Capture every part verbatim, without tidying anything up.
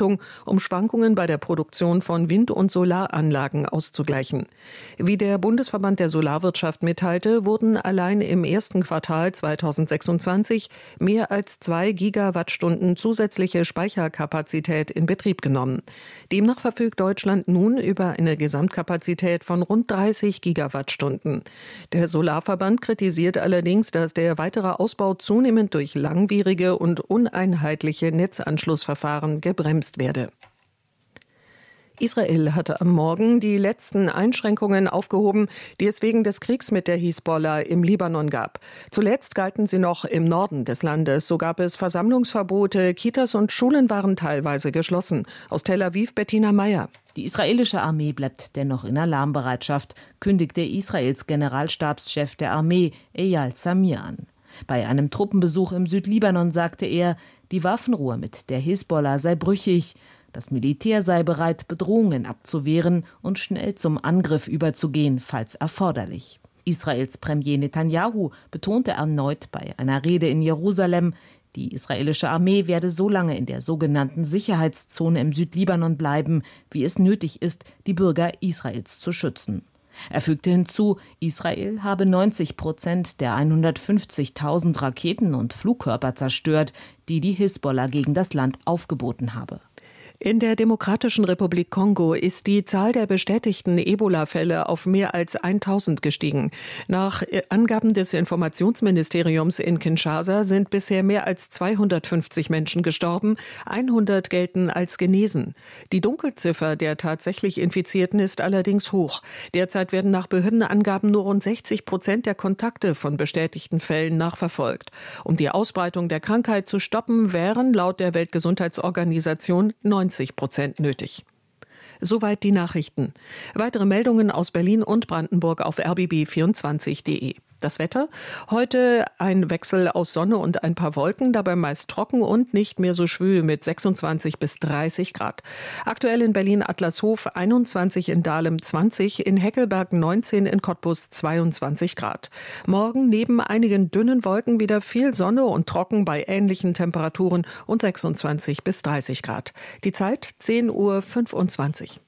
Verantwortung, um Schwankungen bei der Produktion von Wind- und Solaranlagen auszugleichen. Wie der Bundesverband der Solarwirtschaft mitteilte, wurden allein im ersten Quartal zweitausendsechsundzwanzig mehr als zwei Gigawattstunden zusätzliche Speicherkapazität in Betrieb genommen. Demnach verfügt Deutschland nun über eine Gesamtkapazität von rund dreißig Gigawattstunden. Der Solarverband kritisiert allerdings, dass der weitere Ausbau zunehmend durch langwierige und uneinheitliche Netzanschlussverfahren gebremst werde. Israel hatte am Morgen die letzten Einschränkungen aufgehoben, die es wegen des Kriegs mit der Hisbollah im Libanon gab. Zuletzt galten sie noch im Norden des Landes. So gab es Versammlungsverbote, Kitas und Schulen waren teilweise geschlossen. Aus Tel Aviv Bettina Meyer. Die israelische Armee bleibt dennoch in Alarmbereitschaft, kündigte Israels Generalstabschef der Armee Eyal Zamir an. Bei einem Truppenbesuch im Südlibanon sagte er, die Waffenruhe mit der Hisbollah sei brüchig. Das Militär sei bereit, Bedrohungen abzuwehren und schnell zum Angriff überzugehen, falls erforderlich. Israels Premier Netanyahu betonte erneut bei einer Rede in Jerusalem, die israelische Armee werde so lange in der sogenannten Sicherheitszone im Südlibanon bleiben, wie es nötig ist, die Bürger Israels zu schützen. Er fügte hinzu, Israel habe neunzig Prozent der hundertfünfzigtausend Raketen und Flugkörper zerstört, die die Hisbollah gegen das Land aufgeboten habe. In der Demokratischen Republik Kongo ist die Zahl der bestätigten Ebola-Fälle auf mehr als tausend gestiegen. Nach Angaben des Informationsministeriums in Kinshasa sind bisher mehr als zweihundertfünfzig Menschen gestorben, hundert gelten als genesen. Die Dunkelziffer der tatsächlich Infizierten ist allerdings hoch. Derzeit werden nach Behördenangaben nur rund sechzig Prozent der Kontakte von bestätigten Fällen nachverfolgt. Um die Ausbreitung der Krankheit zu stoppen, wären laut der Weltgesundheitsorganisation neunzig Prozent nötig. Soweit die Nachrichten. Weitere Meldungen aus Berlin und Brandenburg auf r b b vierundzwanzig punkt d e. Das Wetter? Heute ein Wechsel aus Sonne und ein paar Wolken, dabei meist trocken und nicht mehr so schwül mit sechsundzwanzig bis dreißig Grad. Aktuell in Berlin-Adlershof einundzwanzig, in Dahlem zwanzig, in Heckelberg neunzehn, in Cottbus zweiundzwanzig Grad. Morgen neben einigen dünnen Wolken wieder viel Sonne und trocken bei ähnlichen Temperaturen und sechsundzwanzig bis dreißig Grad. Die Zeit zehn Uhr fünfundzwanzig.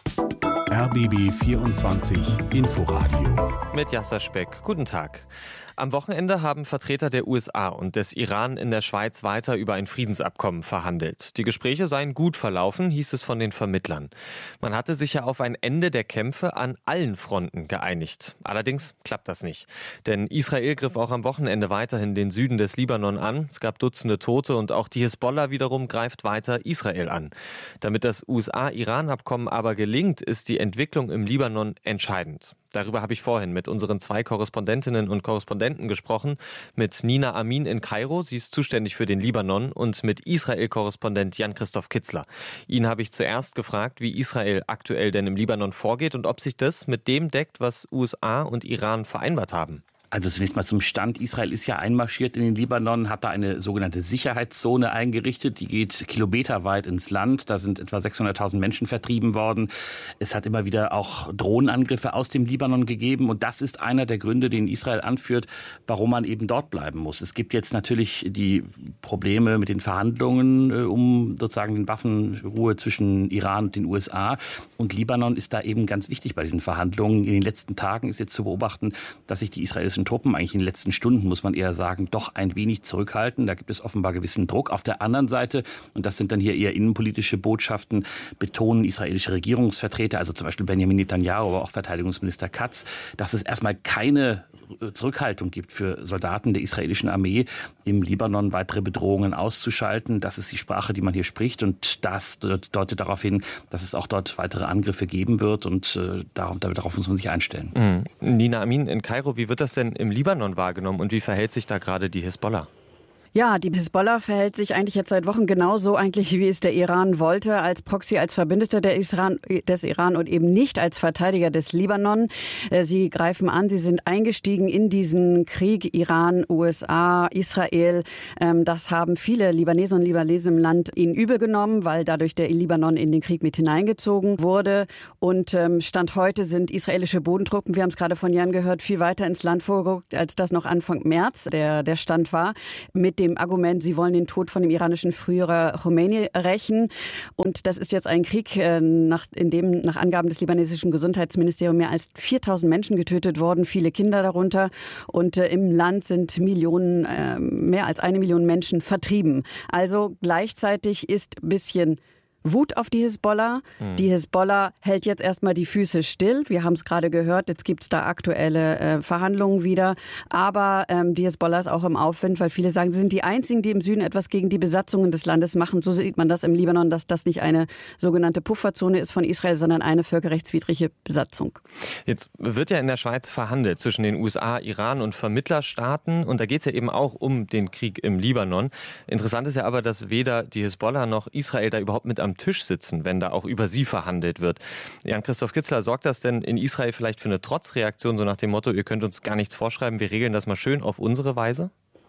R B B vierundzwanzig Inforadio mit Jasser Speck. Guten Tag. Am Wochenende haben Vertreter der U S A und des Iran in der Schweiz weiter über ein Friedensabkommen verhandelt. Die Gespräche seien gut verlaufen, hieß es von den Vermittlern. Man hatte sich ja auf ein Ende der Kämpfe an allen Fronten geeinigt. Allerdings klappt das nicht. Denn Israel griff auch am Wochenende weiterhin den Süden des Libanon an. Es gab Dutzende Tote und auch die Hisbollah wiederum greift weiter Israel an. Damit das U S A-Iran-Abkommen aber gelingt, ist die Entwicklung im Libanon entscheidend. Darüber habe ich vorhin mit unseren zwei Korrespondentinnen und Korrespondenten gesprochen. Mit Nina Amin in Kairo, sie ist zuständig für den Libanon, und mit Israel-Korrespondent Jan-Christoph Kitzler. Ihn habe ich zuerst gefragt, wie Israel aktuell denn im Libanon vorgeht und ob sich das mit dem deckt, was U S A und Iran vereinbart haben. Also zunächst mal zum Stand. Israel ist ja einmarschiert in den Libanon, hat da eine sogenannte Sicherheitszone eingerichtet. Die geht kilometerweit ins Land. Da sind etwa sechshunderttausend Menschen vertrieben worden. Es hat immer wieder auch Drohnenangriffe aus dem Libanon gegeben. Und das ist einer der Gründe, den Israel anführt, warum man eben dort bleiben muss. Es gibt jetzt natürlich die Probleme mit den Verhandlungen äh, um sozusagen den Waffenruhe zwischen Iran und den U S A. Und Libanon ist da eben ganz wichtig bei diesen Verhandlungen. In den letzten Tagen ist jetzt zu beobachten, dass sich die israelischen Truppen eigentlich in den letzten Stunden, muss man eher sagen, doch ein wenig zurückhalten. Da gibt es offenbar gewissen Druck. Auf der anderen Seite, und das sind dann hier eher innenpolitische Botschaften, betonen israelische Regierungsvertreter, also zum Beispiel Benjamin Netanyahu, aber auch Verteidigungsminister Katz, dass es erstmal keine Zurückhaltung gibt für Soldaten der israelischen Armee, im Libanon weitere Bedrohungen auszuschalten. Das ist die Sprache, die man hier spricht, und das deutet darauf hin, dass es auch dort weitere Angriffe geben wird, und äh, darauf, darauf muss man sich einstellen. Mhm. Nina Amin in Kairo, wie wird das denn im Libanon wahrgenommen und wie verhält sich da gerade die Hisbollah? Ja, die Hisbollah verhält sich eigentlich jetzt seit Wochen genauso eigentlich, wie es der Iran wollte, als Proxy, als Verbündeter der Iran, des Iran und eben nicht als Verteidiger des Libanon. Sie greifen an, sie sind eingestiegen in diesen Krieg Iran, U S A, Israel. Das haben viele Libanesen und Libanesen im Land ihnen übel genommen, weil dadurch der Libanon in den Krieg mit hineingezogen wurde. Und Stand heute sind israelische Bodentruppen, wir haben es gerade von Jan gehört, viel weiter ins Land vorgerückt, als das noch Anfang März der, der Stand war, mit dem dem Argument, sie wollen den Tod von dem iranischen Führer Khomeini rächen. Und das ist jetzt ein Krieg, nach, in dem nach Angaben des libanesischen Gesundheitsministeriums mehr als viertausend Menschen getötet wurden, viele Kinder darunter. Und äh, im Land sind Millionen, äh, mehr als eine Million Menschen vertrieben. Also gleichzeitig ist ein bisschen Wut auf die Hisbollah. Mhm. Die Hisbollah hält jetzt erstmal die Füße still. Wir haben es gerade gehört, jetzt gibt es da aktuelle äh, Verhandlungen wieder. Aber ähm, die Hisbollah ist auch im Aufwind, weil viele sagen, sie sind die Einzigen, die im Süden etwas gegen die Besatzungen des Landes machen. So sieht man das im Libanon, dass das nicht eine sogenannte Pufferzone ist von Israel, sondern eine völkerrechtswidrige Besatzung. Jetzt wird ja in der Schweiz verhandelt zwischen den U S A, Iran und Vermittlerstaaten. Und da geht es ja eben auch um den Krieg im Libanon. Interessant ist ja aber, dass weder die Hisbollah noch Israel da überhaupt mit am Tisch sitzen, wenn da auch über sie verhandelt wird. Jan-Christoph Kitzler, sorgt das denn in Israel vielleicht für eine Trotzreaktion, so nach dem Motto, ihr könnt uns gar nichts vorschreiben, wir regeln das mal schön auf unsere Weise?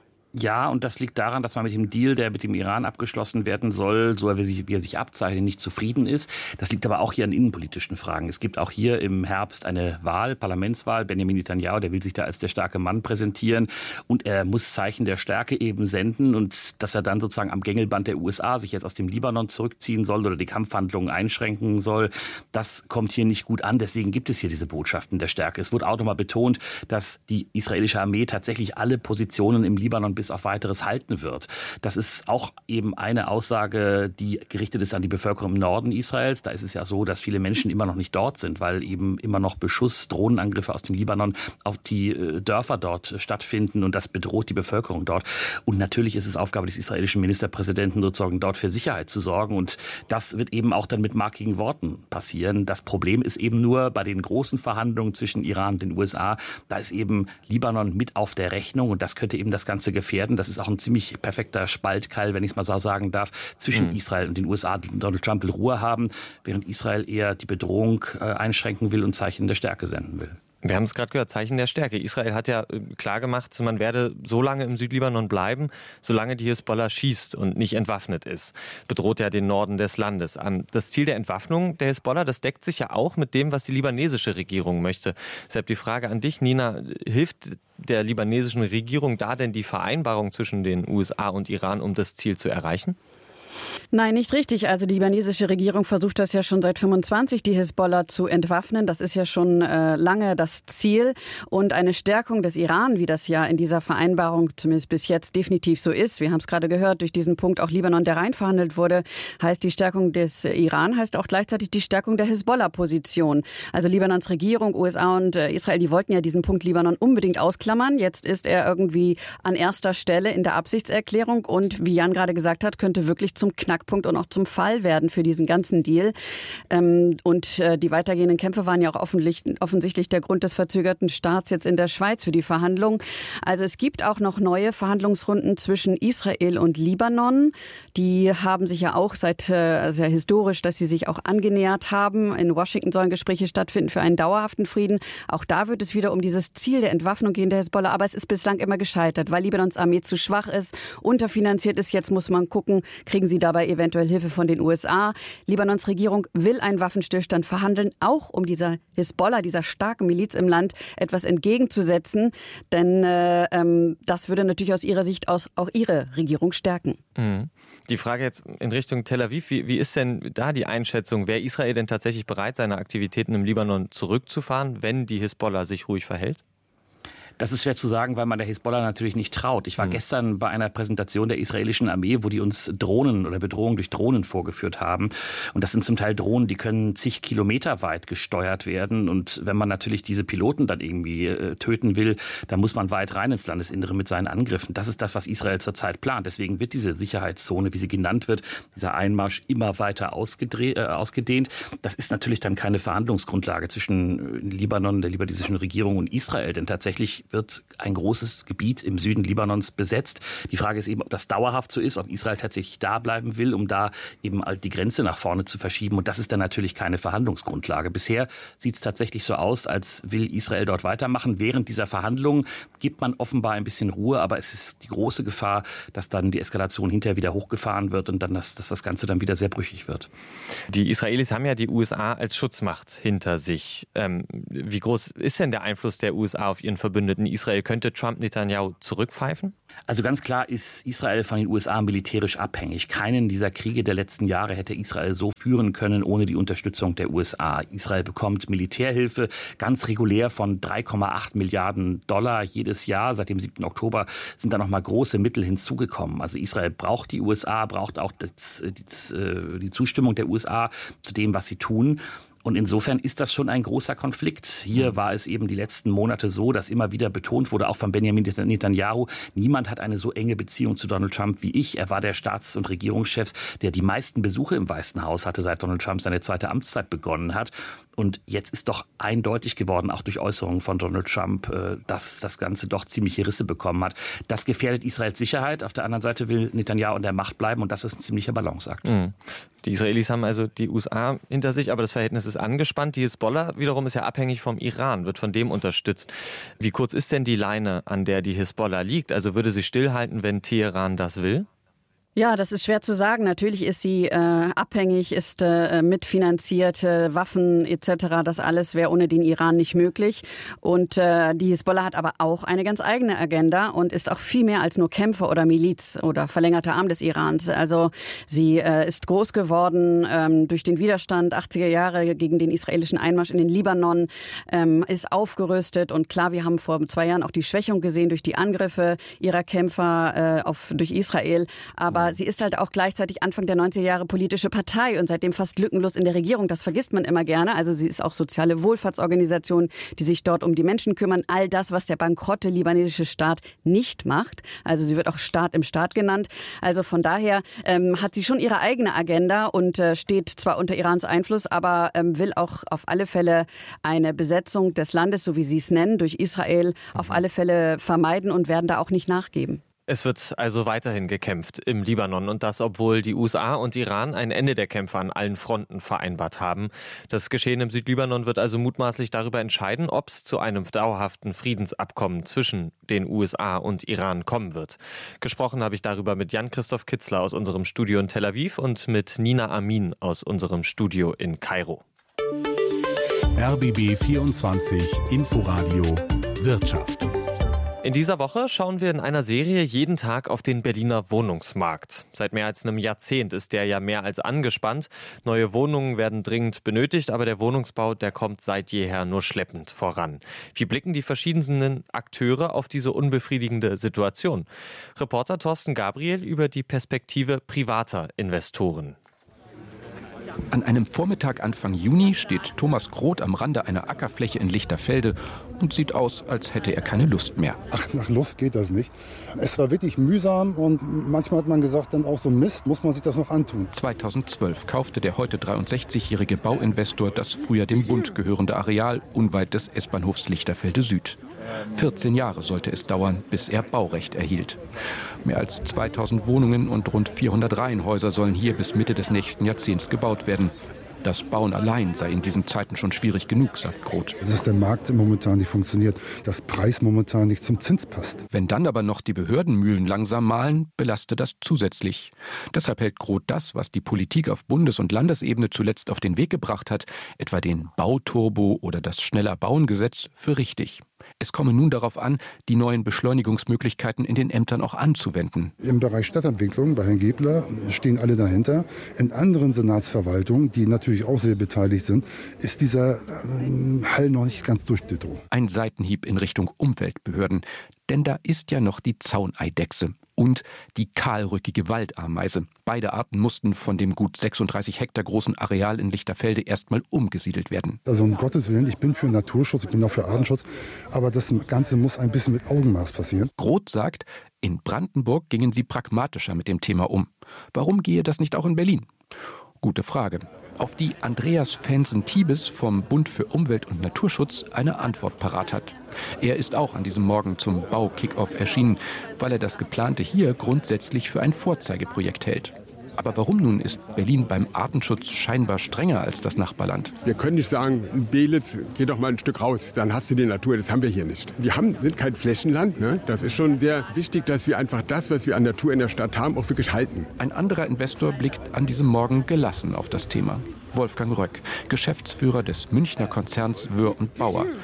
Ja, und das liegt daran, dass man mit dem Deal, der mit dem Iran abgeschlossen werden soll, so wie er sich abzeichnet, nicht zufrieden ist. Das liegt aber auch hier an innenpolitischen Fragen. Es gibt auch hier im Herbst eine Wahl, Parlamentswahl. Benjamin Netanyahu, der will sich da als der starke Mann präsentieren. Und er muss Zeichen der Stärke eben senden. Und dass er dann sozusagen am Gängelband der U S A sich jetzt aus dem Libanon zurückziehen soll oder die Kampfhandlungen einschränken soll, das kommt hier nicht gut an. Deswegen gibt es hier diese Botschaften der Stärke. Es wurde auch nochmal betont, dass die israelische Armee tatsächlich alle Positionen im Libanon bis auf Weiteres halten wird. Das ist auch eben eine Aussage, die gerichtet ist an die Bevölkerung im Norden Israels. Da ist es ja so, dass viele Menschen immer noch nicht dort sind, weil eben immer noch Beschuss, Drohnenangriffe aus dem Libanon auf die Dörfer dort stattfinden und das bedroht die Bevölkerung dort. Und natürlich ist es Aufgabe des israelischen Ministerpräsidenten, sozusagen dort für Sicherheit zu sorgen. Und das wird eben auch dann mit markigen Worten passieren. Das Problem ist eben nur bei den großen Verhandlungen zwischen Iran und den U S A, da ist eben Libanon mit auf der Rechnung und das könnte eben das Ganze gefährden. Das ist auch ein ziemlich perfekter Spaltkeil, wenn ich es mal so sagen darf, zwischen mhm. Israel und den U S A. Donald Trump will Ruhe haben, während Israel eher die Bedrohung äh, einschränken will und Zeichen der Stärke senden will. Wir haben es gerade gehört, Zeichen der Stärke. Israel hat ja klargemacht, man werde so lange im Südlibanon bleiben, solange die Hisbollah schießt und nicht entwaffnet ist. Bedroht ja den Norden des Landes. Das Ziel der Entwaffnung der Hisbollah, das deckt sich ja auch mit dem, was die libanesische Regierung möchte. Deshalb die Frage an dich, Nina, hilft der libanesischen Regierung da denn die Vereinbarung zwischen den U S A und Iran, um das Ziel zu erreichen? Nein, nicht richtig. Also die libanesische Regierung versucht das ja schon seit fünfundzwanzig, die Hisbollah zu entwaffnen. Das ist ja schon äh, lange das Ziel. Und eine Stärkung des Iran, wie das ja in dieser Vereinbarung zumindest bis jetzt definitiv so ist, wir haben es gerade gehört, durch diesen Punkt auch Libanon, der rein verhandelt wurde, heißt die Stärkung des Iran, heißt auch gleichzeitig die Stärkung der Hisbollah-Position. Also Libanons Regierung, U S A und äh, Israel, die wollten ja diesen Punkt Libanon unbedingt ausklammern. Jetzt ist er irgendwie an erster Stelle in der Absichtserklärung und wie Jan gerade gesagt hat, könnte wirklich zum Knackpunkt und auch zum Fall werden für diesen ganzen Deal. Und die weitergehenden Kämpfe waren ja auch offensichtlich der Grund des verzögerten Starts jetzt in der Schweiz für die Verhandlungen. Also es gibt auch noch neue Verhandlungsrunden zwischen Israel und Libanon. Die haben sich ja auch seit sehr historisch, dass sie sich auch angenähert haben. In Washington sollen Gespräche stattfinden für einen dauerhaften Frieden. Auch da wird es wieder um dieses Ziel der Entwaffnung gehen der Hisbollah. Aber es ist bislang immer gescheitert, weil Libanons Armee zu schwach ist, unterfinanziert ist. Jetzt muss man gucken, kriegen sie dabei eventuell Hilfe von den U S A. Libanons Regierung will einen Waffenstillstand verhandeln, auch um dieser Hisbollah, dieser starken Miliz im Land, etwas entgegenzusetzen. Denn äh, ähm, das würde natürlich aus ihrer Sicht aus auch ihre Regierung stärken. Mhm. Die Frage jetzt in Richtung Tel Aviv, wie, wie ist denn da die Einschätzung? Wäre Israel denn tatsächlich bereit, seine Aktivitäten im Libanon zurückzufahren, wenn die Hisbollah sich ruhig verhält? Das ist schwer zu sagen, weil man der Hisbollah natürlich nicht traut. Ich war mhm. gestern bei einer Präsentation der israelischen Armee, wo die uns Drohnen oder Bedrohungen durch Drohnen vorgeführt haben. Und das sind zum Teil Drohnen, die können zig Kilometer weit gesteuert werden. Und wenn man natürlich diese Piloten dann irgendwie äh, töten will, dann muss man weit rein ins Landesinnere mit seinen Angriffen. Das ist das, was Israel zurzeit plant. Deswegen wird diese Sicherheitszone, wie sie genannt wird, dieser Einmarsch immer weiter ausgedreht, äh, ausgedehnt. Das ist natürlich dann keine Verhandlungsgrundlage zwischen Libanon, der libanesischen Regierung und Israel. Denn tatsächlich wird ein großes Gebiet im Süden Libanons besetzt. Die Frage ist eben, ob das dauerhaft so ist, ob Israel tatsächlich da bleiben will, um da eben die Grenze nach vorne zu verschieben. Und das ist dann natürlich keine Verhandlungsgrundlage. Bisher sieht es tatsächlich so aus, als will Israel dort weitermachen. Während dieser Verhandlungen gibt man offenbar ein bisschen Ruhe, aber es ist die große Gefahr, dass dann die Eskalation hinterher wieder hochgefahren wird und dann, dass, dass das Ganze dann wieder sehr brüchig wird. Die Israelis haben ja die U S A als Schutzmacht hinter sich. Ähm, wie groß ist denn der Einfluss der U S A auf ihren Verbündeten in Israel. Könnte Trump Netanyahu zurückpfeifen? Also ganz klar ist Israel von den U S A militärisch abhängig. Keinen dieser Kriege der letzten Jahre hätte Israel so führen können ohne die Unterstützung der U S A. Israel bekommt Militärhilfe ganz regulär von drei Komma acht Milliarden Dollar jedes Jahr. Seit dem siebten Oktober sind da noch mal große Mittel hinzugekommen. Also Israel braucht die U S A, braucht auch das, die, die Zustimmung der U S A zu dem, was sie tun. Und insofern ist das schon ein großer Konflikt. Hier war es eben die letzten Monate so, dass immer wieder betont wurde, auch von Benjamin Netanyahu, niemand hat eine so enge Beziehung zu Donald Trump wie ich. Er war der Staats- und Regierungschef, der die meisten Besuche im Weißen Haus hatte, seit Donald Trump seine zweite Amtszeit begonnen hat. Und jetzt ist doch eindeutig geworden, auch durch Äußerungen von Donald Trump, dass das Ganze doch ziemliche Risse bekommen hat. Das gefährdet Israels Sicherheit. Auf der anderen Seite will Netanyahu an der Macht bleiben und das ist ein ziemlicher Balanceakt. Mhm. Die Israelis haben also die U S A hinter sich, aber das Verhältnis ist angespannt. Die Hisbollah wiederum ist ja abhängig vom Iran, wird von dem unterstützt. Wie kurz ist denn die Leine, an der die Hisbollah liegt? Also würde sie stillhalten, wenn Teheran das will? Ja, das ist schwer zu sagen. Natürlich ist sie äh, abhängig, ist äh, mitfinanziert, äh, Waffen et cetera. Das alles wäre ohne den Iran nicht möglich. Und äh, die Hisbollah hat aber auch eine ganz eigene Agenda und ist auch viel mehr als nur Kämpfer oder Miliz oder verlängerter Arm des Irans. Also sie äh, ist groß geworden ähm, durch den Widerstand achtziger Jahre gegen den israelischen Einmarsch in den Libanon, ähm, ist aufgerüstet. Und klar, wir haben vor zwei Jahren auch die Schwächung gesehen durch die Angriffe ihrer Kämpfer äh, auf, durch Israel. Aber sie ist halt auch gleichzeitig Anfang der neunziger Jahre politische Partei und seitdem fast lückenlos in der Regierung. Das vergisst man immer gerne. Also sie ist auch soziale Wohlfahrtsorganisation, die sich dort um die Menschen kümmern. All das, was der bankrotte libanesische Staat nicht macht. Also sie wird auch Staat im Staat genannt. Also von daher ähm, hat sie schon ihre eigene Agenda und äh, steht zwar unter Irans Einfluss, aber ähm, will auch auf alle Fälle eine Besetzung des Landes, so wie sie es nennen, durch Israel auf alle Fälle vermeiden und werden da auch nicht nachgeben. Es wird also weiterhin gekämpft im Libanon und das, obwohl die U S A und Iran ein Ende der Kämpfe an allen Fronten vereinbart haben. Das Geschehen im Südlibanon wird also mutmaßlich darüber entscheiden, ob es zu einem dauerhaften Friedensabkommen zwischen den U S A und Iran kommen wird. Gesprochen habe ich darüber mit Jan-Christoph Kitzler aus unserem Studio in Tel Aviv und mit Nina Amin aus unserem Studio in Kairo. R B B vierundzwanzig Inforadio Wirtschaft. In dieser Woche schauen wir in einer Serie jeden Tag auf den Berliner Wohnungsmarkt. Seit mehr als einem Jahrzehnt ist der ja mehr als angespannt. Neue Wohnungen werden dringend benötigt, aber der Wohnungsbau, der kommt seit jeher nur schleppend voran. Wie blicken die verschiedenen Akteure auf diese unbefriedigende Situation? Reporter Thorsten Gabriel über die Perspektive privater Investoren. An einem Vormittag Anfang Juni steht Thomas Groth am Rande einer Ackerfläche in Lichterfelde und sieht aus, als hätte er keine Lust mehr. Ach, nach Lust geht das nicht. Es war wirklich mühsam und manchmal hat man gesagt, dann auch so Mist, muss man sich das noch antun. zweitausendzwölf kaufte der heute dreiundsechzigjährige Bauinvestor das früher dem Bund gehörende Areal unweit des S-Bahnhofs Lichterfelde Süd. vierzehn Jahre sollte es dauern, bis er Baurecht erhielt. Mehr als zweitausend Wohnungen und rund vierhundert Reihenhäuser sollen hier bis Mitte des nächsten Jahrzehnts gebaut werden. Das Bauen allein sei in diesen Zeiten schon schwierig genug, sagt Groth. Es ist der Markt momentan nicht funktioniert, dass Preis momentan nicht zum Zins passt. Wenn dann aber noch die Behördenmühlen langsam mahlen, belastet das zusätzlich. Deshalb hält Groth das, was die Politik auf Bundes- und Landesebene zuletzt auf den Weg gebracht hat, etwa den Bauturbo oder das Schneller-Bauen-Gesetz, für richtig. Es komme nun darauf an, die neuen Beschleunigungsmöglichkeiten in den Ämtern auch anzuwenden. Im Bereich Stadtentwicklung bei Herrn Gebler stehen alle dahinter. In anderen Senatsverwaltungen, die natürlich auch sehr beteiligt sind, ist dieser Hall noch nicht ganz durchgedrungen. Ein Seitenhieb in Richtung Umweltbehörden. Denn da ist ja noch die Zauneidechse und die kahlrückige Waldameise. Beide Arten mussten von dem gut sechsunddreißig Hektar großen Areal in Lichterfelde erstmal umgesiedelt werden. Also um Gottes Willen, ich bin für Naturschutz, ich bin auch für Artenschutz, aber das Ganze muss ein bisschen mit Augenmaß passieren. Groth sagt, in Brandenburg gingen sie pragmatischer mit dem Thema um. Warum gehe das nicht auch in Berlin? Gute Frage. Auf die Andreas Fansen-Tiebes vom Bund für Umwelt und Naturschutz eine Antwort parat hat. Er ist auch an diesem Morgen zum Bau-Kick-Off erschienen, weil er das Geplante hier grundsätzlich für ein Vorzeigeprojekt hält. Aber warum nun ist Berlin beim Artenschutz scheinbar strenger als das Nachbarland? Wir können nicht sagen, Belitz, geh doch mal ein Stück raus, dann hast du die Natur. Das haben wir hier nicht. Wir haben, sind kein Flächenland. Ne? Das ist schon sehr wichtig, dass wir einfach das, was wir an Natur in der Stadt haben, auch wirklich halten. Ein anderer Investor blickt an diesem Morgen gelassen auf das Thema. Wolfgang Röck, Geschäftsführer des Münchner Konzerns Wöhr und Bauer.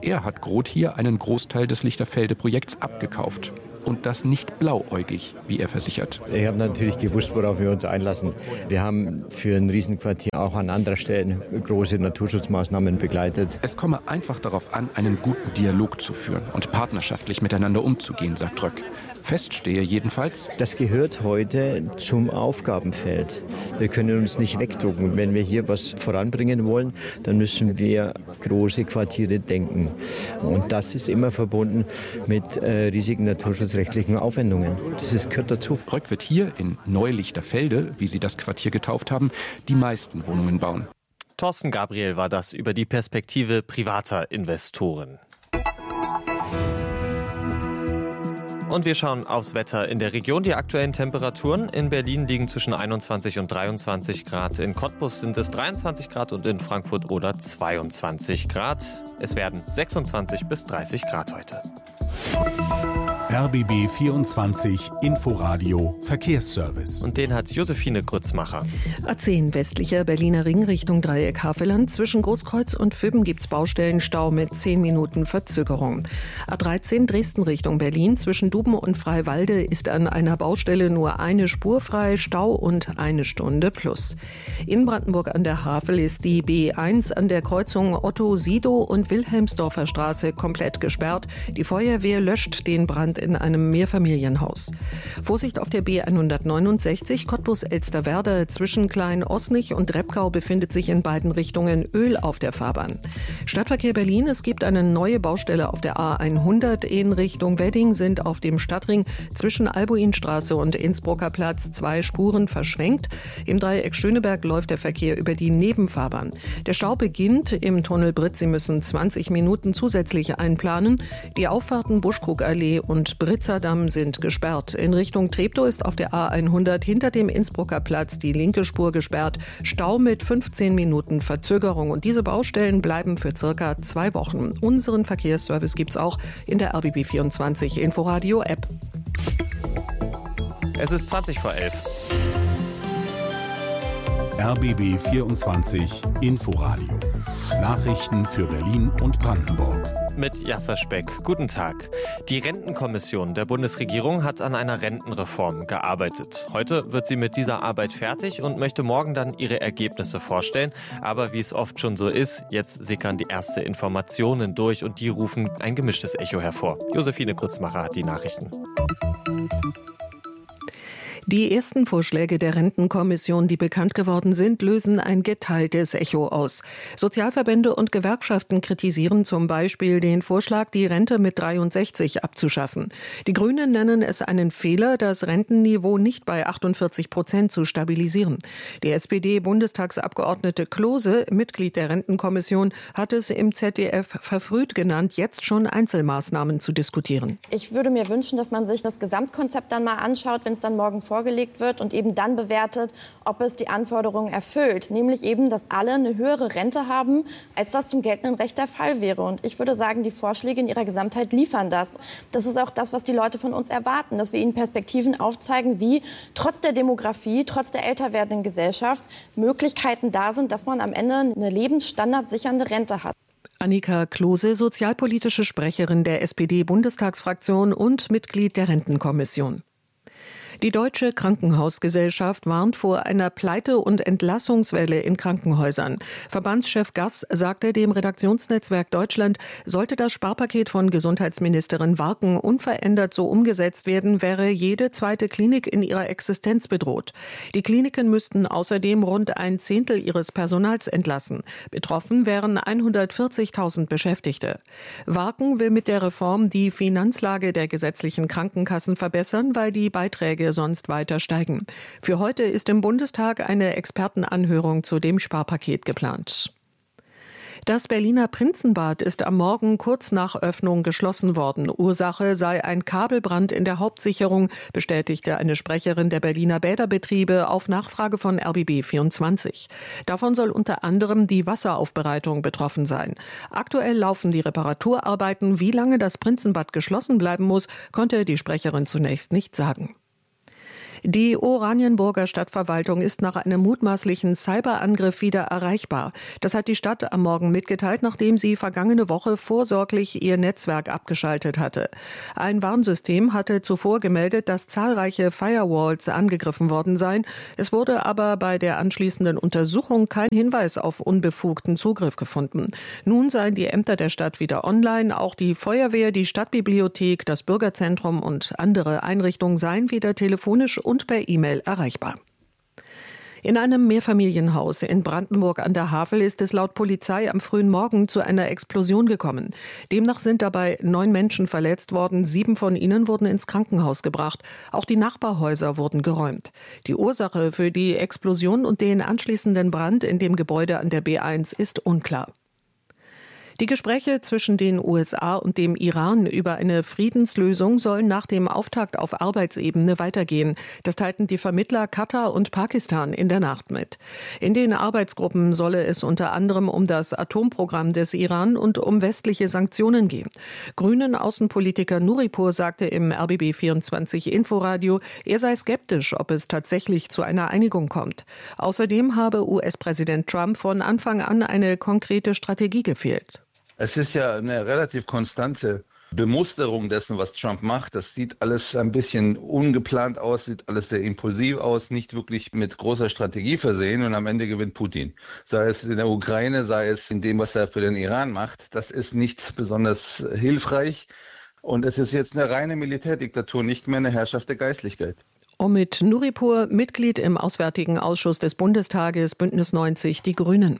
Er hat Groth hier einen Großteil des Lichterfelde-Projekts abgekauft. Und das nicht blauäugig, wie er versichert. Ich habe natürlich gewusst, worauf wir uns einlassen. Wir haben für ein Riesenquartier auch an anderer Stelle große Naturschutzmaßnahmen begleitet. Es komme einfach darauf an, einen guten Dialog zu führen und partnerschaftlich miteinander umzugehen, sagt Röck. Fest stehe jedenfalls: Das gehört heute zum Aufgabenfeld. Wir können uns nicht wegducken. Wenn wir hier was voranbringen wollen, dann müssen wir große Quartiere denken. Und das ist immer verbunden mit äh, riesigen naturschutzrechtlichen Aufwendungen. Das ist, gehört dazu. Röck wird hier in Neulichterfelde, wie sie das Quartier getauft haben, die meisten Wohnungen bauen. Thorsten Gabriel war das über die Perspektive privater Investoren. Und wir schauen aufs Wetter in der Region. Die aktuellen Temperaturen in Berlin liegen zwischen einundzwanzig und dreiundzwanzig Grad. In Cottbus sind es dreiundzwanzig Grad und in Frankfurt oder zweiundzwanzig Grad. Es werden sechsundzwanzig bis dreißig Grad heute. R B B vierundzwanzig Inforadio Verkehrsservice. Und den hat Josephine Grützmacher. A zehn westlicher Berliner Ring Richtung Dreieck Havelland. Zwischen Großkreuz und Füben gibt's Baustellenstau mit zehn Minuten Verzögerung. A dreizehn Dresden Richtung Berlin. Zwischen Duben und Freiwalde ist an einer Baustelle nur eine Spur frei. Stau und eine Stunde plus. In Brandenburg an der Havel ist die B eins an der Kreuzung Otto-Sidow und Wilhelmsdorfer Straße komplett gesperrt. Die Feuerwehr löscht den Brand in einem Mehrfamilienhaus. Vorsicht auf der B hundertneunundsechzig Cottbus-Elsterwerda. Zwischen Klein-Osnich und Repkau befindet sich in beiden Richtungen Öl auf der Fahrbahn. Stadtverkehr Berlin. Es gibt eine neue Baustelle auf der A hundert. In Richtung Wedding sind auf dem Stadtring zwischen Albuinstraße und Innsbrucker Platz zwei Spuren verschwenkt. Im Dreieck Schöneberg läuft der Verkehr über die Nebenfahrbahn. Der Stau beginnt im Tunnel Britz. Sie müssen zwanzig Minuten zusätzlich einplanen. Die Auffahrten Buschkrugallee und Britzerdamm sind gesperrt. In Richtung Treptow ist auf der A hundert hinter dem Innsbrucker Platz die linke Spur gesperrt. Stau mit fünfzehn Minuten Verzögerung. Und diese Baustellen bleiben für circa zwei Wochen. Unseren Verkehrsservice gibt's auch in der R B B vierundzwanzig Inforadio App. Es ist zwanzig vor elf. R B B vierundzwanzig Inforadio. Nachrichten für Berlin und Brandenburg. Mit Jasser Speck. Guten Tag. Die Rentenkommission der Bundesregierung hat an einer Rentenreform gearbeitet. Heute wird sie mit dieser Arbeit fertig und möchte morgen dann ihre Ergebnisse vorstellen. Aber wie es oft schon so ist, jetzt sickern die ersten Informationen durch und die rufen ein gemischtes Echo hervor. Josephine Grützmacher hat die Nachrichten. Die ersten Vorschläge der Rentenkommission, die bekannt geworden sind, lösen ein geteiltes Echo aus. Sozialverbände und Gewerkschaften kritisieren zum Beispiel den Vorschlag, die Rente mit dreiundsechzig abzuschaffen. Die Grünen nennen es einen Fehler, das Rentenniveau nicht bei achtundvierzig Prozent zu stabilisieren. Die S P D-Bundestagsabgeordnete Klose, Mitglied der Rentenkommission, hat es im Z D F verfrüht genannt, jetzt schon Einzelmaßnahmen zu diskutieren. Ich würde mir wünschen, dass man sich das Gesamtkonzept dann mal anschaut, wenn es dann morgen vorgelegt vorgelegt wird und eben dann bewertet, ob es die Anforderungen erfüllt. Nämlich eben, dass alle eine höhere Rente haben, als das zum geltenden Recht der Fall wäre. Und ich würde sagen, die Vorschläge in ihrer Gesamtheit liefern das. Das ist auch das, was die Leute von uns erwarten, dass wir ihnen Perspektiven aufzeigen, wie trotz der Demografie, trotz der älter werdenden Gesellschaft Möglichkeiten da sind, dass man am Ende eine lebensstandardsichernde Rente hat. Annika Klose, sozialpolitische Sprecherin der S P D-Bundestagsfraktion und Mitglied der Rentenkommission. Die Deutsche Krankenhausgesellschaft warnt vor einer Pleite- und Entlassungswelle in Krankenhäusern. Verbandschef Gass sagte dem Redaktionsnetzwerk Deutschland, sollte das Sparpaket von Gesundheitsministerin Warken unverändert so umgesetzt werden, wäre jede zweite Klinik in ihrer Existenz bedroht. Die Kliniken müssten außerdem rund ein Zehntel ihres Personals entlassen. Betroffen wären hundertvierzigtausend Beschäftigte. Warken will mit der Reform die Finanzlage der gesetzlichen Krankenkassen verbessern, weil die Beiträge sonst weiter steigen. Für heute ist im Bundestag eine Expertenanhörung zu dem Sparpaket geplant. Das Berliner Prinzenbad ist am Morgen kurz nach Öffnung geschlossen worden. Ursache sei ein Kabelbrand in der Hauptsicherung, bestätigte eine Sprecherin der Berliner Bäderbetriebe auf Nachfrage von R B B vierundzwanzig. Davon soll unter anderem die Wasseraufbereitung betroffen sein. Aktuell laufen die Reparaturarbeiten. Wie lange das Prinzenbad geschlossen bleiben muss, konnte die Sprecherin zunächst nicht sagen. Die Oranienburger Stadtverwaltung ist nach einem mutmaßlichen Cyberangriff wieder erreichbar. Das hat die Stadt am Morgen mitgeteilt, nachdem sie vergangene Woche vorsorglich ihr Netzwerk abgeschaltet hatte. Ein Warnsystem hatte zuvor gemeldet, dass zahlreiche Firewalls angegriffen worden seien. Es wurde aber bei der anschließenden Untersuchung kein Hinweis auf unbefugten Zugriff gefunden. Nun seien die Ämter der Stadt wieder online. Auch die Feuerwehr, die Stadtbibliothek, das Bürgerzentrum und andere Einrichtungen seien wieder telefonisch und per E-Mail erreichbar. In einem Mehrfamilienhaus in Brandenburg an der Havel ist es laut Polizei am frühen Morgen zu einer Explosion gekommen. Demnach sind dabei neun Menschen verletzt worden, sieben von ihnen wurden ins Krankenhaus gebracht. Auch die Nachbarhäuser wurden geräumt. Die Ursache für die Explosion und den anschließenden Brand in dem Gebäude an der B eins ist unklar. Die Gespräche zwischen den U S A und dem Iran über eine Friedenslösung sollen nach dem Auftakt auf Arbeitsebene weitergehen. Das teilten die Vermittler Katar und Pakistan in der Nacht mit. In den Arbeitsgruppen solle es unter anderem um das Atomprogramm des Iran und um westliche Sanktionen gehen. Grünen Außenpolitiker Nuripur sagte im R B B vierundzwanzig Inforadio, er sei skeptisch, ob es tatsächlich zu einer Einigung kommt. Außerdem habe U S-Präsident Trump von Anfang an eine konkrete Strategie gefehlt. Es ist ja eine relativ konstante Bemusterung dessen, was Trump macht. Das sieht alles ein bisschen ungeplant aus, sieht alles sehr impulsiv aus, nicht wirklich mit großer Strategie versehen und am Ende gewinnt Putin. Sei es in der Ukraine, sei es in dem, was er für den Iran macht. Das ist nicht besonders hilfreich und es ist jetzt eine reine Militärdiktatur, nicht mehr eine Herrschaft der Geistlichkeit. Omid Nuripur, Mitglied im Auswärtigen Ausschuss des Bundestages, Bündnis neunzig, die Grünen.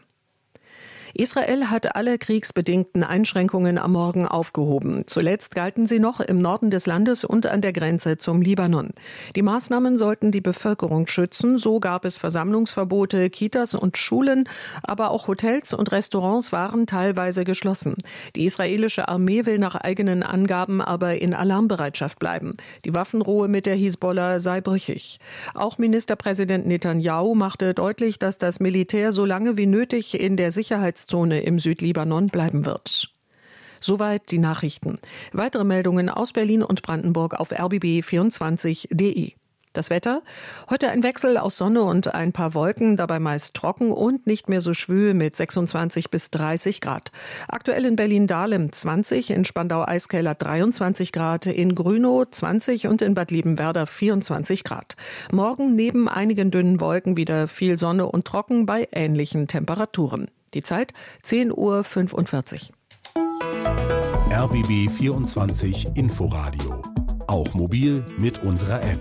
Israel hat alle kriegsbedingten Einschränkungen am Morgen aufgehoben. Zuletzt galten sie noch im Norden des Landes und an der Grenze zum Libanon. Die Maßnahmen sollten die Bevölkerung schützen. So gab es Versammlungsverbote, Kitas und Schulen, aber auch Hotels und Restaurants waren teilweise geschlossen. Die israelische Armee will nach eigenen Angaben aber in Alarmbereitschaft bleiben. Die Waffenruhe mit der Hisbollah sei brüchig. Auch Ministerpräsident Netanyahu machte deutlich, dass das Militär so lange wie nötig in der Sicherheits Zone im Südlibanon bleiben wird. Soweit die Nachrichten. Weitere Meldungen aus Berlin und Brandenburg auf r b b vierundzwanzig punkt d e. Das Wetter? Heute ein Wechsel aus Sonne und ein paar Wolken, dabei meist trocken und nicht mehr so schwül mit sechsundzwanzig bis dreißig Grad. Aktuell in Berlin-Dahlem zwanzig, in Spandau-Eiskeller dreiundzwanzig Grad, in Grünow zwanzig und in Bad Liebenwerda vierundzwanzig Grad. Morgen neben einigen dünnen Wolken wieder viel Sonne und trocken bei ähnlichen Temperaturen. Die Zeit zehn Uhr fünfundvierzig. R B B vierundzwanzig Inforadio. Auch mobil mit unserer App.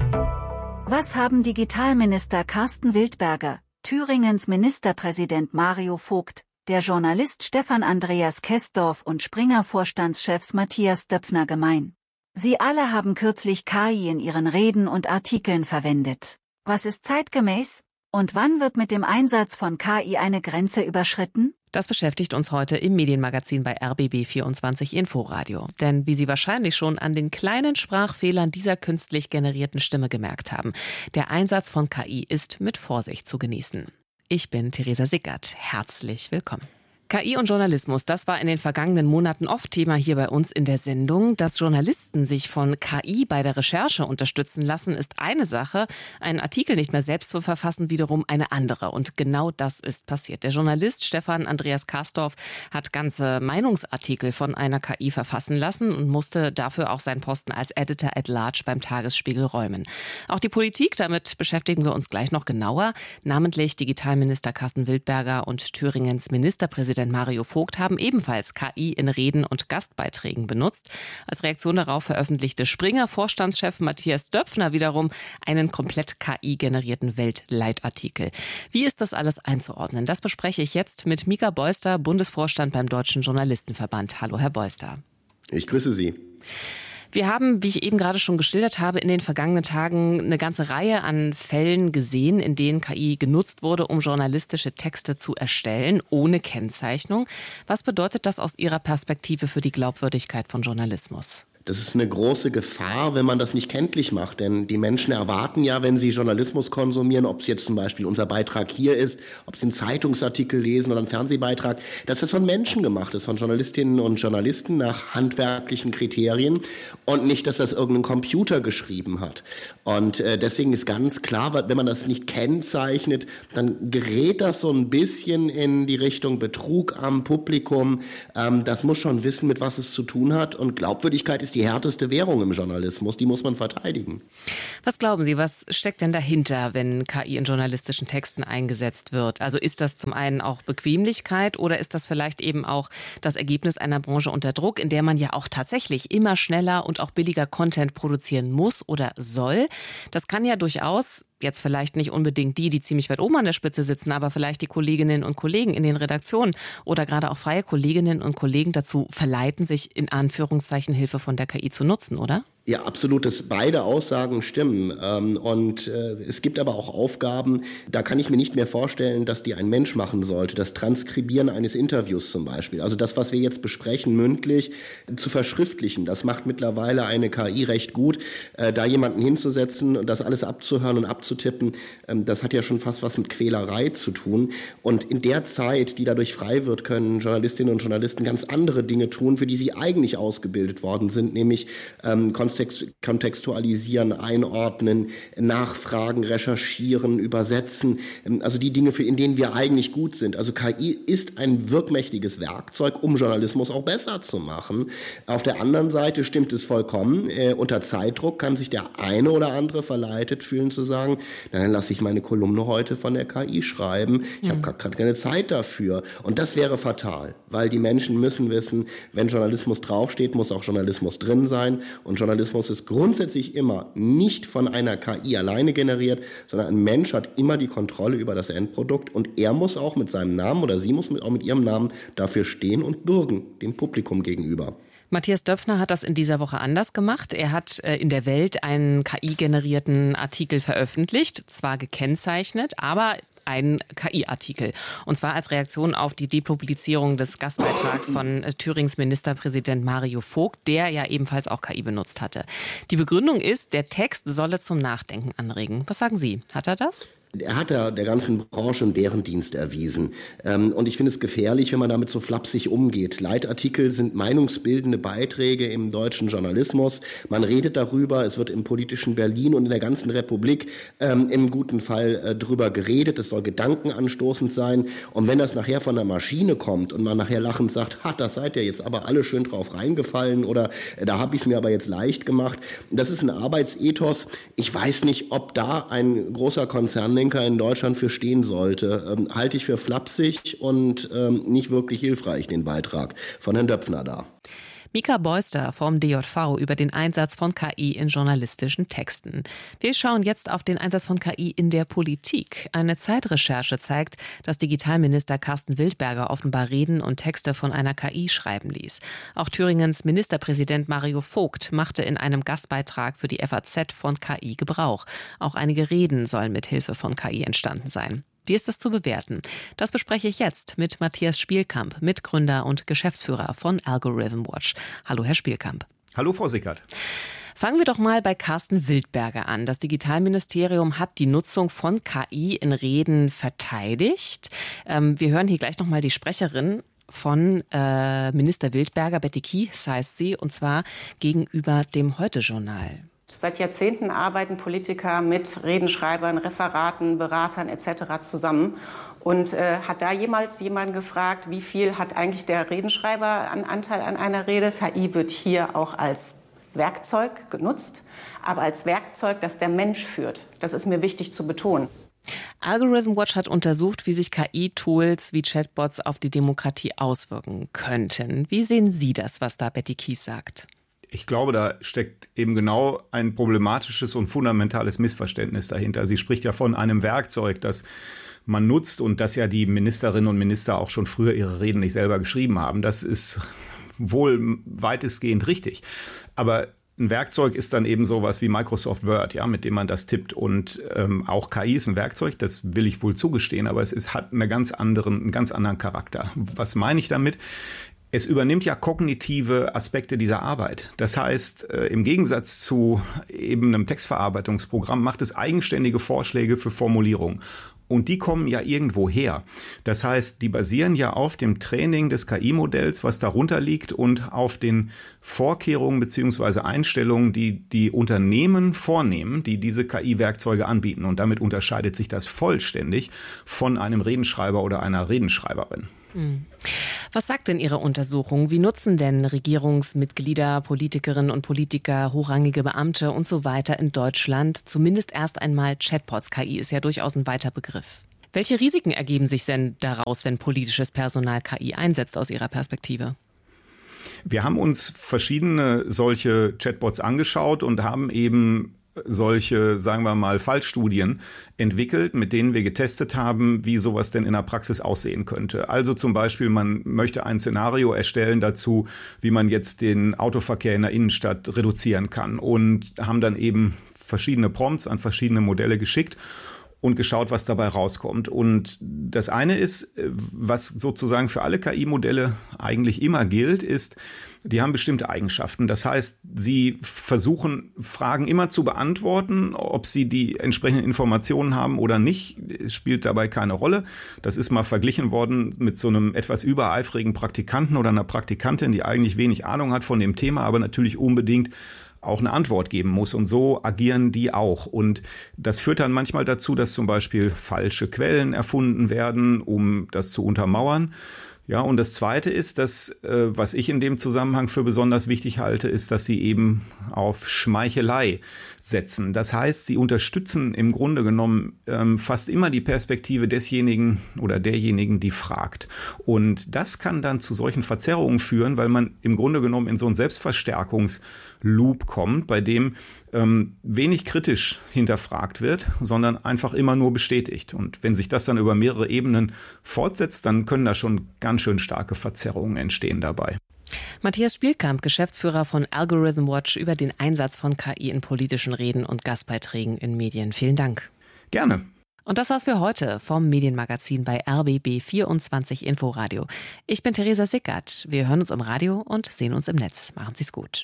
Was haben Digitalminister Carsten Wildberger, Thüringens Ministerpräsident Mario Vogt, der Journalist Stefan Andreas Kessdorf und Springer-Vorstandschefs Matthias Döpfner gemein? Sie alle haben kürzlich K I in ihren Reden und Artikeln verwendet. Was ist zeitgemäß? Und wann wird mit dem Einsatz von K I eine Grenze überschritten? Das beschäftigt uns heute im Medienmagazin bei R B B vierundzwanzig Inforadio. Denn wie Sie wahrscheinlich schon an den kleinen Sprachfehlern dieser künstlich generierten Stimme gemerkt haben, der Einsatz von K I ist mit Vorsicht zu genießen. Ich bin Theresa Sickert. Herzlich willkommen. K I und Journalismus, das war in den vergangenen Monaten oft Thema hier bei uns in der Sendung. Dass Journalisten sich von K I bei der Recherche unterstützen lassen, ist eine Sache. Einen Artikel nicht mehr selbst zu verfassen, wiederum eine andere. Und genau das ist passiert. Der Journalist Stefan Andreas Kessdorf hat ganze Meinungsartikel von einer K I verfassen lassen und musste dafür auch seinen Posten als Editor at Large beim Tagesspiegel räumen. Auch die Politik, damit beschäftigen wir uns gleich noch genauer. Namentlich Digitalminister Carsten Wildberger und Thüringens Ministerpräsident Mario Vogt haben ebenfalls K I in Reden und Gastbeiträgen benutzt. Als Reaktion darauf veröffentlichte Springer-Vorstandschef Matthias Döpfner wiederum einen komplett K I-generierten Weltleitartikel. Wie ist das alles einzuordnen? Das bespreche ich jetzt mit Mika Beuster, Bundesvorstand beim Deutschen Journalistenverband. Hallo, Herr Beuster. Ich grüße Sie. Wir haben, wie ich eben gerade schon geschildert habe, in den vergangenen Tagen eine ganze Reihe an Fällen gesehen, in denen K I genutzt wurde, um journalistische Texte zu erstellen, ohne Kennzeichnung. Was bedeutet das aus Ihrer Perspektive für die Glaubwürdigkeit von Journalismus? Das ist eine große Gefahr, wenn man das nicht kenntlich macht. Denn die Menschen erwarten ja, wenn sie Journalismus konsumieren, ob es jetzt zum Beispiel unser Beitrag hier ist, ob sie einen Zeitungsartikel lesen oder einen Fernsehbeitrag, dass das von Menschen gemacht ist, von Journalistinnen und Journalisten nach handwerklichen Kriterien und nicht, dass das irgendein Computer geschrieben hat. Und äh, deswegen ist ganz klar, wenn man das nicht kennzeichnet, dann gerät das so ein bisschen in die Richtung Betrug am Publikum. Ähm, das muss schon wissen, mit was es zu tun hat. Und Glaubwürdigkeit ist die härteste Währung im Journalismus, die muss man verteidigen. Was glauben Sie, was steckt denn dahinter, wenn K I in journalistischen Texten eingesetzt wird? Also ist das zum einen auch Bequemlichkeit oder ist das vielleicht eben auch das Ergebnis einer Branche unter Druck, in der man ja auch tatsächlich immer schneller und auch billiger Content produzieren muss oder soll? Das kann ja durchaus, jetzt vielleicht nicht unbedingt die, die ziemlich weit oben an der Spitze sitzen, aber vielleicht die Kolleginnen und Kollegen in den Redaktionen oder gerade auch freie Kolleginnen und Kollegen dazu verleiten, sich in Anführungszeichen Hilfe von der K I zu nutzen, oder? Ja, absolut, dass beide Aussagen stimmen. Und es gibt aber auch Aufgaben, da kann ich mir nicht mehr vorstellen, dass die ein Mensch machen sollte. Das Transkribieren eines Interviews zum Beispiel. Also das, was wir jetzt besprechen, mündlich zu verschriftlichen, das macht mittlerweile eine K I recht gut. Da jemanden hinzusetzen und das alles abzuhören und abzutippen, das hat ja schon fast was mit Quälerei zu tun. Und in der Zeit, die dadurch frei wird, können Journalistinnen und Journalisten ganz andere Dinge tun, für die sie eigentlich ausgebildet worden sind, nämlich ähm, kontextualisieren, einordnen, nachfragen, recherchieren, übersetzen. Also die Dinge, in denen wir eigentlich gut sind. Also K I ist ein wirkmächtiges Werkzeug, um Journalismus auch besser zu machen. Auf der anderen Seite stimmt es vollkommen. Äh, unter Zeitdruck kann sich der eine oder andere verleitet fühlen zu sagen, na, dann lasse ich meine Kolumne heute von der K I schreiben. Ich mhm. habe gerade keine Zeit dafür. Und das wäre fatal, weil die Menschen müssen wissen, wenn Journalismus draufsteht, muss auch Journalismus drin sein. Und Journalismus ist grundsätzlich immer nicht von einer K I alleine generiert, sondern ein Mensch hat immer die Kontrolle über das Endprodukt und er muss auch mit seinem Namen oder sie muss mit, auch mit ihrem Namen dafür stehen und bürgen, dem Publikum gegenüber. Matthias Döpfner hat das in dieser Woche anders gemacht. Er hat in der Welt einen K I-generierten Artikel veröffentlicht, zwar gekennzeichnet, aber ein K I-Artikel. Und zwar als Reaktion auf die Depublizierung des Gastbeitrags von Thürings Ministerpräsident Mario Vogt, der ja ebenfalls auch K I benutzt hatte. Die Begründung ist, der Text solle zum Nachdenken anregen. Was sagen Sie? Hat er das? Er hat der, der ganzen Branche einen Bärendienst erwiesen. Ähm, und ich finde es gefährlich, wenn man damit so flapsig umgeht. Leitartikel sind meinungsbildende Beiträge im deutschen Journalismus. Man redet darüber, es wird im politischen Berlin und in der ganzen Republik ähm, im guten Fall äh, drüber geredet. Es soll gedankenanstoßend sein. Und wenn das nachher von der Maschine kommt und man nachher lachend sagt, ha, das seid ihr jetzt aber alle schön drauf reingefallen oder äh, da habe ich es mir aber jetzt leicht gemacht. Das ist ein Arbeitsethos. Ich weiß nicht, ob da ein großer Konzern in Deutschland für stehen sollte, ähm, halte ich für flapsig und ähm, nicht wirklich hilfreich, den Beitrag von Herrn Döpfner da. Mika Beuster vom D J V über den Einsatz von K I in journalistischen Texten. Wir schauen jetzt auf den Einsatz von K I in der Politik. Eine Zeitrecherche zeigt, dass Digitalminister Karsten Wildberger offenbar Reden und Texte von einer K I schreiben ließ. Auch Thüringens Ministerpräsident Mario Vogt machte in einem Gastbeitrag für die F A Z von K I Gebrauch. Auch einige Reden sollen mit Hilfe von K I entstanden sein. Wie ist das zu bewerten? Das bespreche ich jetzt mit Matthias Spielkamp, Mitgründer und Geschäftsführer von Algorithm Watch. Hallo, Herr Spielkamp. Hallo, Frau Sickert. Fangen wir doch mal bei Karsten Wildberger an. Das Digitalministerium hat die Nutzung von K I in Reden verteidigt. Ähm, wir hören hier gleich noch mal die Sprecherin von äh, Minister Wildberger, Betty Kies heißt sie, und zwar gegenüber dem Heute-Journal. Seit Jahrzehnten arbeiten Politiker mit Redenschreibern, Referaten, Beratern et cetera zusammen. Und äh, hat da jemals jemand gefragt, wie viel hat eigentlich der Redenschreiber an Anteil an einer Rede? K I wird hier auch als Werkzeug genutzt, aber als Werkzeug, das der Mensch führt. Das ist mir wichtig zu betonen. Algorithm Watch hat untersucht, wie sich K I-Tools wie Chatbots auf die Demokratie auswirken könnten. Wie sehen Sie das, was da Betty Kies sagt? Ich glaube, da steckt eben genau ein problematisches und fundamentales Missverständnis dahinter. Sie spricht ja von einem Werkzeug, das man nutzt und das ja die Ministerinnen und Minister auch schon früher ihre Reden nicht selber geschrieben haben. Das ist wohl weitestgehend richtig. Aber ein Werkzeug ist dann eben sowas wie Microsoft Word, ja, mit dem man das tippt. Und ähm, auch K I ist ein Werkzeug, das will ich wohl zugestehen, aber es ist, hat eine ganz anderen, einen ganz anderen Charakter. Was meine ich damit? Es übernimmt ja kognitive Aspekte dieser Arbeit. Das heißt, äh, im Gegensatz zu eben einem Textverarbeitungsprogramm macht es eigenständige Vorschläge für Formulierungen. Und die kommen ja irgendwo her. Das heißt, die basieren ja auf dem Training des K I-Modells, was darunter liegt, und auf den Vorkehrungen bzw. Einstellungen, die die Unternehmen vornehmen, die diese K I-Werkzeuge anbieten. Und damit unterscheidet sich das vollständig von einem Redenschreiber oder einer Redenschreiberin. Was sagt denn Ihre Untersuchung? Wie nutzen denn Regierungsmitglieder, Politikerinnen und Politiker, hochrangige Beamte und so weiter in Deutschland zumindest erst einmal Chatbots? K I ist ja durchaus ein weiter Begriff. Welche Risiken ergeben sich denn daraus, wenn politisches Personal K I einsetzt aus Ihrer Perspektive? Wir haben uns verschiedene solche Chatbots angeschaut und haben eben solche, sagen wir mal, Fallstudien entwickelt, mit denen wir getestet haben, wie sowas denn in der Praxis aussehen könnte. Also zum Beispiel, man möchte ein Szenario erstellen dazu, wie man jetzt den Autoverkehr in der Innenstadt reduzieren kann, und haben dann eben verschiedene Prompts an verschiedene Modelle geschickt und geschaut, was dabei rauskommt. Und das eine ist, was sozusagen für alle K I-Modelle eigentlich immer gilt, ist, die haben bestimmte Eigenschaften. Das heißt, sie versuchen, Fragen immer zu beantworten. Ob sie die entsprechenden Informationen haben oder nicht, spielt dabei keine Rolle. Das ist mal verglichen worden mit so einem etwas übereifrigen Praktikanten oder einer Praktikantin, die eigentlich wenig Ahnung hat von dem Thema, aber natürlich unbedingt auch eine Antwort geben muss. Und so agieren die auch. Und das führt dann manchmal dazu, dass zum Beispiel falsche Quellen erfunden werden, um das zu untermauern. Ja, und das Zweite ist, dass, äh, was ich in dem Zusammenhang für besonders wichtig halte, ist, dass sie eben auf Schmeichelei setzen. Das heißt, sie unterstützen im Grunde genommen ähm, fast immer die Perspektive desjenigen oder derjenigen, die fragt. Und das kann dann zu solchen Verzerrungen führen, weil man im Grunde genommen in so einen Selbstverstärkungsloop kommt, bei dem ähm, wenig kritisch hinterfragt wird, sondern einfach immer nur bestätigt. Und wenn sich das dann über mehrere Ebenen fortsetzt, dann können da schon ganz schön starke Verzerrungen entstehen dabei. Matthias Spielkamp, Geschäftsführer von Algorithm Watch, über den Einsatz von K I in politischen Reden und Gastbeiträgen in Medien. Vielen Dank. Gerne. Und das war's für heute vom Medienmagazin bei R B B vierundzwanzig Inforadio. Ich bin Theresa Sickert. Wir hören uns im Radio und sehen uns im Netz. Machen Sie's gut.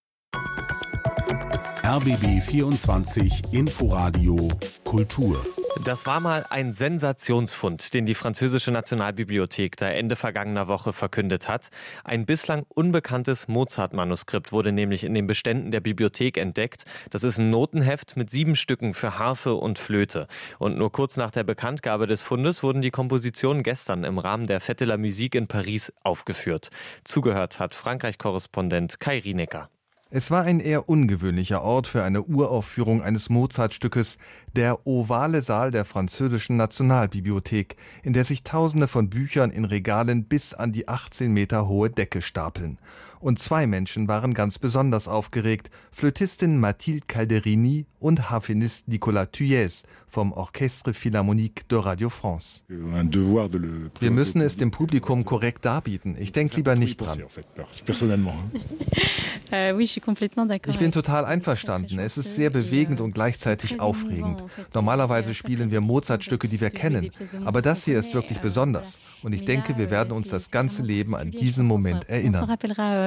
R B B vierundzwanzig Inforadio Kultur. Das war mal ein Sensationsfund, den die französische Nationalbibliothek da Ende vergangener Woche verkündet hat. Ein bislang unbekanntes Mozart-Manuskript wurde nämlich in den Beständen der Bibliothek entdeckt. Das ist ein Notenheft mit sieben Stücken für Harfe und Flöte. Und nur kurz nach der Bekanntgabe des Fundes wurden die Kompositionen gestern im Rahmen der Fête de la Musique in Paris aufgeführt. Zugehört hat Frankreich-Korrespondent Kai Rienecker. Es war ein eher ungewöhnlicher Ort für eine Uraufführung eines Mozart-Stückes, der ovale Saal der französischen Nationalbibliothek, in der sich Tausende von Büchern in Regalen bis an die achtzehn Meter hohe Decke stapeln. Und zwei Menschen waren ganz besonders aufgeregt, Flötistin Mathilde Calderini und Harfenist Nicolas Thuilliez vom Orchestre Philharmonique de Radio France. Wir müssen es dem Publikum korrekt darbieten. Ich denke lieber nicht dran. Ich bin total einverstanden. Es ist sehr bewegend und gleichzeitig aufregend. Normalerweise spielen wir Mozart-Stücke, die wir kennen. Aber das hier ist wirklich besonders. Und ich denke, wir werden uns das ganze Leben an diesen Moment erinnern.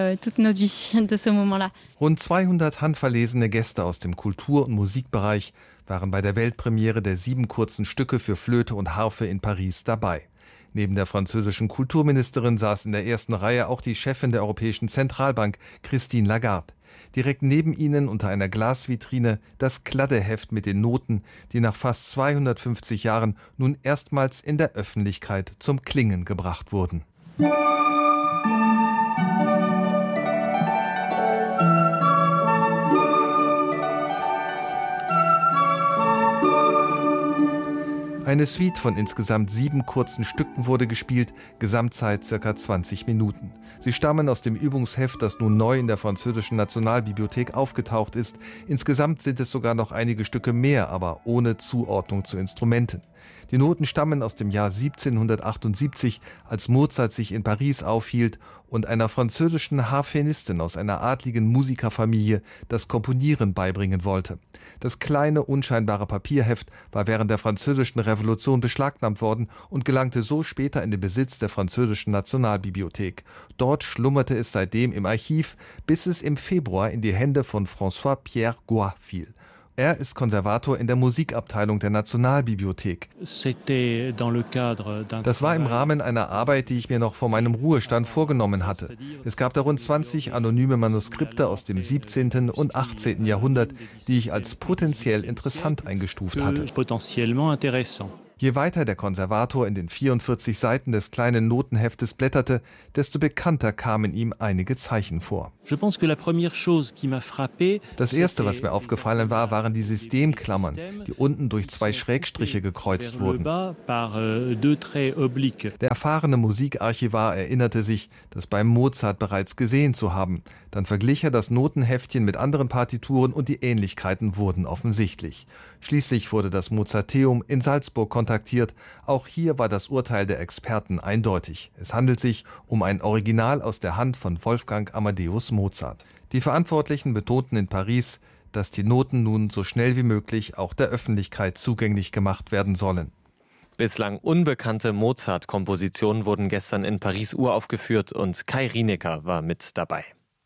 Rund zweihundert handverlesene Gäste aus dem Kultur- und Musikbereich waren bei der Weltpremiere der sieben kurzen Stücke für Flöte und Harfe in Paris dabei. Neben der französischen Kulturministerin saß in der ersten Reihe auch die Chefin der Europäischen Zentralbank, Christine Lagarde. Direkt neben ihnen unter einer Glasvitrine das Kladdeheft mit den Noten, die nach fast zweihundertfünfzig Jahren nun erstmals in der Öffentlichkeit zum Klingen gebracht wurden. Eine Suite von insgesamt sieben kurzen Stücken wurde gespielt, Gesamtzeit circa zwanzig Minuten. Sie stammen aus dem Übungsheft, das nun neu in der französischen Nationalbibliothek aufgetaucht ist. Insgesamt sind es sogar noch einige Stücke mehr, aber ohne Zuordnung zu Instrumenten. Die Noten stammen aus dem Jahr siebzehnhundertachtundsiebzig, als Mozart sich in Paris aufhielt und einer französischen Harfenistin aus einer adligen Musikerfamilie das Komponieren beibringen wollte. Das kleine, unscheinbare Papierheft war während der Französischen Revolution beschlagnahmt worden und gelangte so später in den Besitz der Französischen Nationalbibliothek. Dort schlummerte es seitdem im Archiv, bis es im Februar in die Hände von François-Pierre Goy fiel. Er ist Konservator in der Musikabteilung der Nationalbibliothek. Das war im Rahmen einer Arbeit, die ich mir noch vor meinem Ruhestand vorgenommen hatte. Es gab da rund zwanzig anonyme Manuskripte aus dem siebzehnten und achtzehnten Jahrhundert, die ich als potenziell interessant eingestuft hatte. Je weiter der Konservator in den vierundvierzig Seiten des kleinen Notenheftes blätterte, desto bekannter kamen ihm einige Zeichen vor. Das erste, was mir aufgefallen war, waren die Systemklammern, die unten durch zwei Schrägstriche gekreuzt wurden. Der erfahrene Musikarchivar erinnerte sich, das beim Mozart bereits gesehen zu haben. Dann verglich er das Notenheftchen mit anderen Partituren und die Ähnlichkeiten wurden offensichtlich. Schließlich wurde das Mozarteum in Salzburg kontaktiert. Auch hier war das Urteil der Experten eindeutig. Es handelt sich um ein Original aus der Hand von Wolfgang Amadeus Mozart. Die Verantwortlichen betonten in Paris, dass die Noten nun so schnell wie möglich auch der Öffentlichkeit zugänglich gemacht werden sollen. Bislang unbekannte Mozart-Kompositionen wurden gestern in Paris uraufgeführt und Kai Rienecker war mit dabei.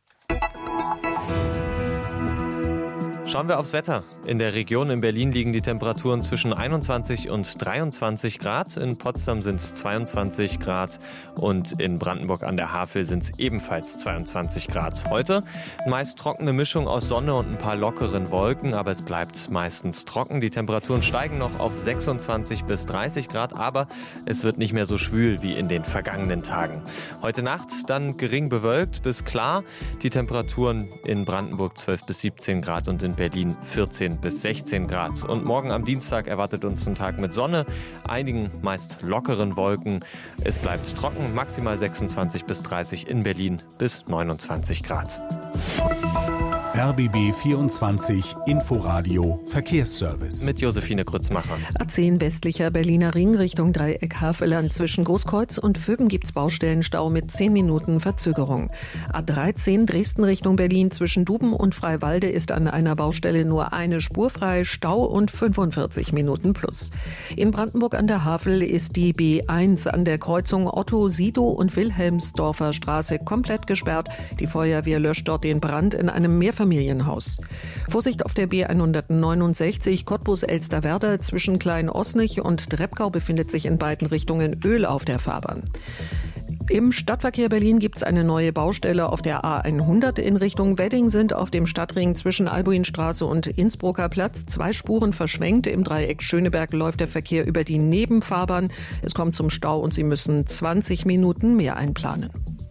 Schauen wir aufs Wetter. In der Region in Berlin liegen die Temperaturen zwischen einundzwanzig und dreiundzwanzig Grad. In Potsdam sind es zweiundzwanzig Grad und in Brandenburg an der Havel sind es ebenfalls zweiundzwanzig Grad. Heute meist trockene Mischung aus Sonne und ein paar lockeren Wolken, aber es bleibt meistens trocken. Die Temperaturen steigen noch auf sechsundzwanzig bis dreißig Grad, aber es wird nicht mehr so schwül wie in den vergangenen Tagen. Heute Nacht dann gering bewölkt bis klar. Die Temperaturen in Brandenburg zwölf bis siebzehn Grad und in Berlin vierzehn bis sechzehn Grad. Und morgen am Dienstag erwartet uns ein Tag mit Sonne, einigen meist lockeren Wolken. Es bleibt trocken, maximal sechsundzwanzig bis dreißig in Berlin bis neunundzwanzig Grad. R B B vierundzwanzig Inforadio Verkehrsservice. Mit Josephine Grützmacher. A zehn westlicher Berliner Ring Richtung Dreieck Havelland. Zwischen Großkreuz und Vöben gibt's Baustellenstau mit zehn Minuten Verzögerung. A dreizehn Dresden Richtung Berlin. Zwischen Duben und Freiwalde ist an einer Baustelle nur eine Spur frei. Stau und fünfundvierzig Minuten plus. In Brandenburg an der Havel ist die B eins an der Kreuzung Otto, Sido und Wilhelmsdorfer Straße komplett gesperrt. Die Feuerwehr löscht dort den Brand in einem Mehrfamilienhaus. Familienhaus. Vorsicht auf der B hundertneunundsechzig Cottbus-Elsterwerda zwischen Klein-Osnich und Treppkau befindet sich in beiden Richtungen Öl auf der Fahrbahn. Im Stadtverkehr Berlin gibt es eine neue Baustelle auf der A hundert in Richtung Wedding sind auf dem Stadtring zwischen Albuinstraße und Innsbrucker Platz zwei Spuren verschwenkt. Im Dreieck Schöneberg läuft der Verkehr über die Nebenfahrbahn. Es kommt zum Stau und Sie müssen zwanzig Minuten mehr einplanen.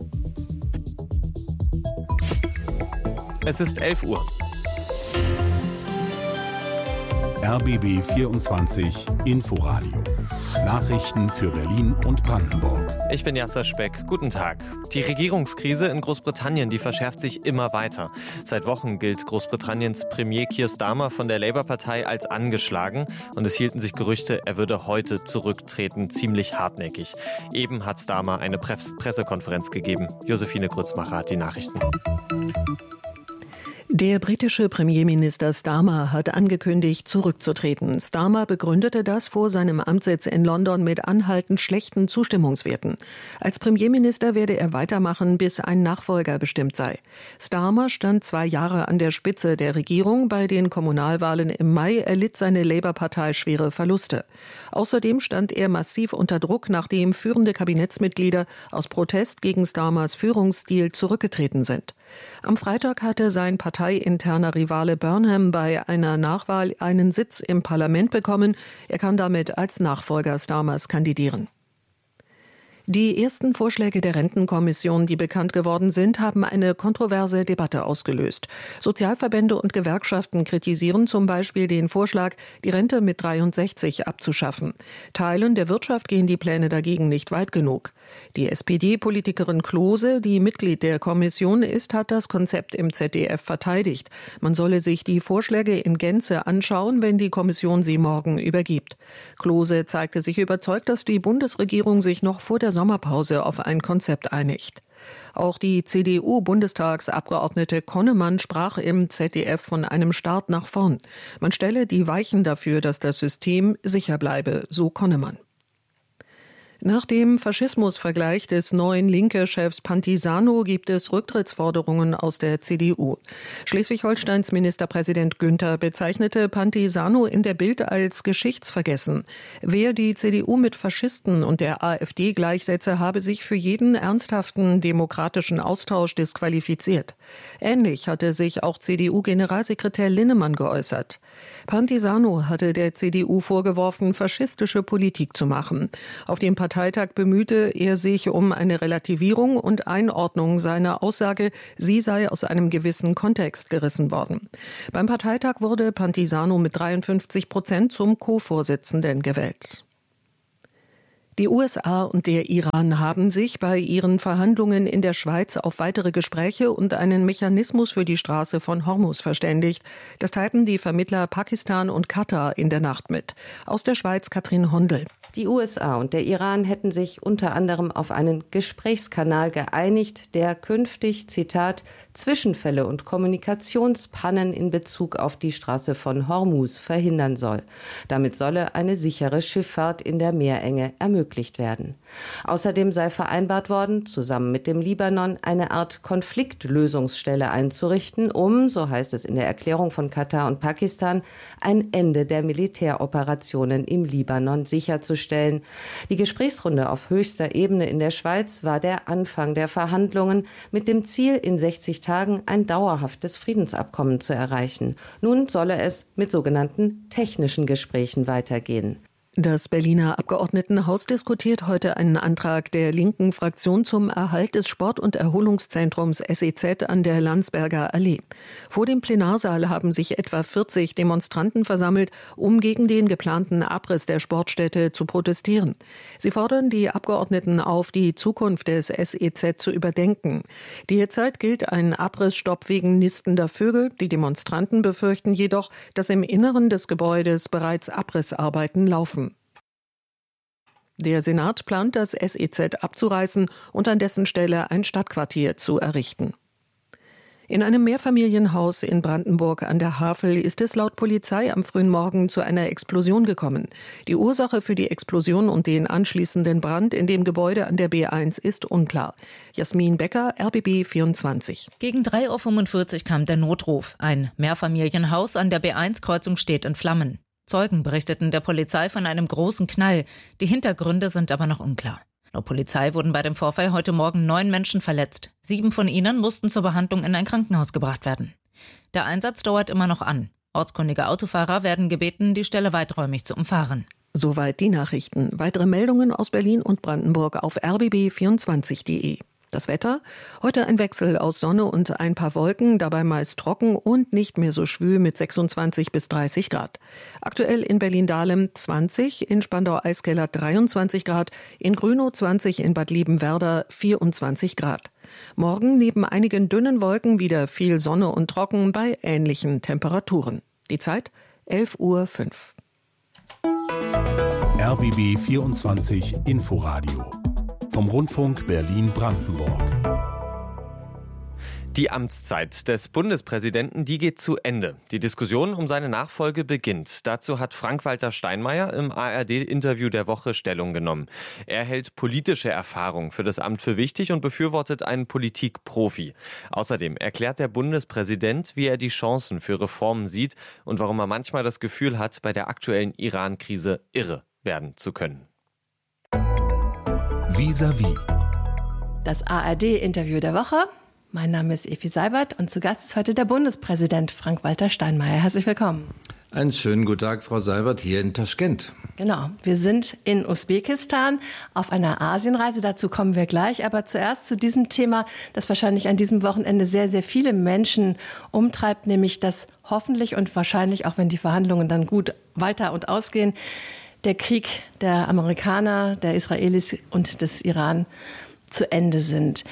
Es ist elf Uhr. R B B vierundzwanzig Inforadio. Nachrichten für Berlin und Brandenburg. Ich bin Jasser Speck. Guten Tag. Die Regierungskrise in Großbritannien, die verschärft sich immer weiter. Seit Wochen gilt Großbritanniens Premier Keir Starmer von der Labour-Partei als angeschlagen und es hielten sich Gerüchte, er würde heute zurücktreten, ziemlich hartnäckig. Eben hat Starmer eine Press- Pressekonferenz gegeben. Josephine Grützmacher hat die Nachrichten. Der britische Premierminister Starmer hat angekündigt, zurückzutreten. Starmer begründete das vor seinem Amtssitz in London mit anhaltend schlechten Zustimmungswerten. Als Premierminister werde er weitermachen, bis ein Nachfolger bestimmt sei. Starmer stand zwei Jahre an der Spitze der Regierung. Bei den Kommunalwahlen im Mai erlitt seine Labour-Partei schwere Verluste. Außerdem stand er massiv unter Druck, nachdem führende Kabinettsmitglieder aus Protest gegen Starmers Führungsstil zurückgetreten sind. Am Freitag hatte sein parteiinterner Rivale Burnham bei einer Nachwahl einen Sitz im Parlament bekommen. Er kann damit als Nachfolger Starmers kandidieren. Die ersten Vorschläge der Rentenkommission, die bekannt geworden sind, haben eine kontroverse Debatte ausgelöst. Sozialverbände und Gewerkschaften kritisieren zum Beispiel den Vorschlag, die Rente mit dreiundsechzig abzuschaffen. Teilen der Wirtschaft gehen die Pläne dagegen nicht weit genug. Die S P D-Politikerin Klose, die Mitglied der Kommission ist, hat das Konzept im Z D F verteidigt. Man solle sich die Vorschläge in Gänze anschauen, wenn die Kommission sie morgen übergibt. Klose zeigte sich überzeugt, dass die Bundesregierung sich noch vor der Sommerpause auf ein Konzept einigt. Auch die C D U-Bundestagsabgeordnete Konnemann sprach im Z D F von einem Start nach vorn. Man stelle die Weichen dafür, dass das System sicher bleibe, so Konnemann. Nach dem Faschismusvergleich des neuen Linke-Chefs Pantisano gibt es Rücktrittsforderungen aus der C D U. Schleswig-Holsteins Ministerpräsident Günther bezeichnete Pantisano in der Bild als geschichtsvergessen. Wer die C D U mit Faschisten und der AfD gleichsetze, habe sich für jeden ernsthaften demokratischen Austausch disqualifiziert. Ähnlich hatte sich auch C D U-Generalsekretär Linnemann geäußert. Pantisano hatte der C D U vorgeworfen, faschistische Politik zu machen. Auf dem Parteitag bemühte er sich um eine Relativierung und Einordnung seiner Aussage, sie sei aus einem gewissen Kontext gerissen worden. Beim Parteitag wurde Pantisano mit dreiundfünfzig Prozent zum Co-Vorsitzenden gewählt. Die U S A und der Iran haben sich bei ihren Verhandlungen in der Schweiz auf weitere Gespräche und einen Mechanismus für die Straße von Hormuz verständigt. Das teilten die Vermittler Pakistan und Katar in der Nacht mit. Aus der Schweiz Katrin Hondel. Die U S A und der Iran hätten sich unter anderem auf einen Gesprächskanal geeinigt, der künftig, Zitat, Zwischenfälle und Kommunikationspannen in Bezug auf die Straße von Hormuz verhindern soll. Damit solle eine sichere Schifffahrt in der Meerenge ermöglicht werden. Außerdem sei vereinbart worden, zusammen mit dem Libanon eine Art Konfliktlösungsstelle einzurichten, um, so heißt es in der Erklärung von Katar und Pakistan, ein Ende der Militäroperationen im Libanon sicherzustellen. Die Gesprächsrunde auf höchster Ebene in der Schweiz war der Anfang der Verhandlungen mit dem Ziel, in sechzig Tagen ein dauerhaftes Friedensabkommen zu erreichen. Nun solle es mit sogenannten technischen Gesprächen weitergehen. Das Berliner Abgeordnetenhaus diskutiert heute einen Antrag der linken Fraktion zum Erhalt des Sport- und Erholungszentrums S E Z an der Landsberger Allee. Vor dem Plenarsaal haben sich etwa vierzig Demonstranten versammelt, um gegen den geplanten Abriss der Sportstätte zu protestieren. Sie fordern die Abgeordneten auf, die Zukunft des S E Z zu überdenken. Derzeit gilt ein Abrissstopp wegen nistender Vögel. Die Demonstranten befürchten jedoch, dass im Inneren des Gebäudes bereits Abrissarbeiten laufen. Der Senat plant, das S E Z abzureißen und an dessen Stelle ein Stadtquartier zu errichten. In einem Mehrfamilienhaus in Brandenburg an der Havel ist es laut Polizei am frühen Morgen zu einer Explosion gekommen. Die Ursache für die Explosion und den anschließenden Brand in dem Gebäude an der B eins ist unklar. Jasmin Becker, R B B vierundzwanzig. Gegen drei Uhr fünfundvierzig kam der Notruf. Ein Mehrfamilienhaus an der B eins Kreuzung steht in Flammen. Zeugen berichteten der Polizei von einem großen Knall. Die Hintergründe sind aber noch unklar. Laut Polizei wurden bei dem Vorfall heute Morgen neun Menschen verletzt. Sieben von ihnen mussten zur Behandlung in ein Krankenhaus gebracht werden. Der Einsatz dauert immer noch an. Ortskundige Autofahrer werden gebeten, die Stelle weiträumig zu umfahren. Soweit die Nachrichten. Weitere Meldungen aus Berlin und Brandenburg auf r b b vierundzwanzig punkt de. Das Wetter? Heute ein Wechsel aus Sonne und ein paar Wolken, dabei meist trocken und nicht mehr so schwül mit sechsundzwanzig bis dreißig Grad. Aktuell in Berlin-Dahlem zwanzig, in Spandau-Eiskeller dreiundzwanzig Grad, in Grünow zwanzig, in Bad Liebenwerda vierundzwanzig Grad. Morgen neben einigen dünnen Wolken wieder viel Sonne und trocken bei ähnlichen Temperaturen. Die Zeit elf Uhr fünf. R B B vierundzwanzig Inforadio vom Rundfunk Berlin-Brandenburg. Die Amtszeit des Bundespräsidenten, die geht zu Ende. Die Diskussion um seine Nachfolge beginnt. Dazu hat Frank-Walter Steinmeier im A R D-Interview der Woche Stellung genommen. Er hält politische Erfahrung für das Amt für wichtig und befürwortet einen Politikprofi. Außerdem erklärt der Bundespräsident, wie er die Chancen für Reformen sieht und warum er manchmal das Gefühl hat, bei der aktuellen Iran-Krise irre werden zu können. Vis-à-vis. Das A R D-Interview der Woche. Mein Name ist Evi Seibert und zu Gast ist heute der Bundespräsident Frank-Walter Steinmeier. Herzlich willkommen. Einen schönen guten Tag, Frau Seibert, hier in Taschkent. Genau, wir sind in Usbekistan auf einer Asienreise, dazu kommen wir gleich. Aber zuerst zu diesem Thema, das wahrscheinlich an diesem Wochenende sehr, sehr viele Menschen umtreibt, nämlich dass hoffentlich und wahrscheinlich, auch wenn die Verhandlungen dann gut weiter und ausgehen, der Krieg der Amerikaner, der Israelis und des Iran zu Ende sind.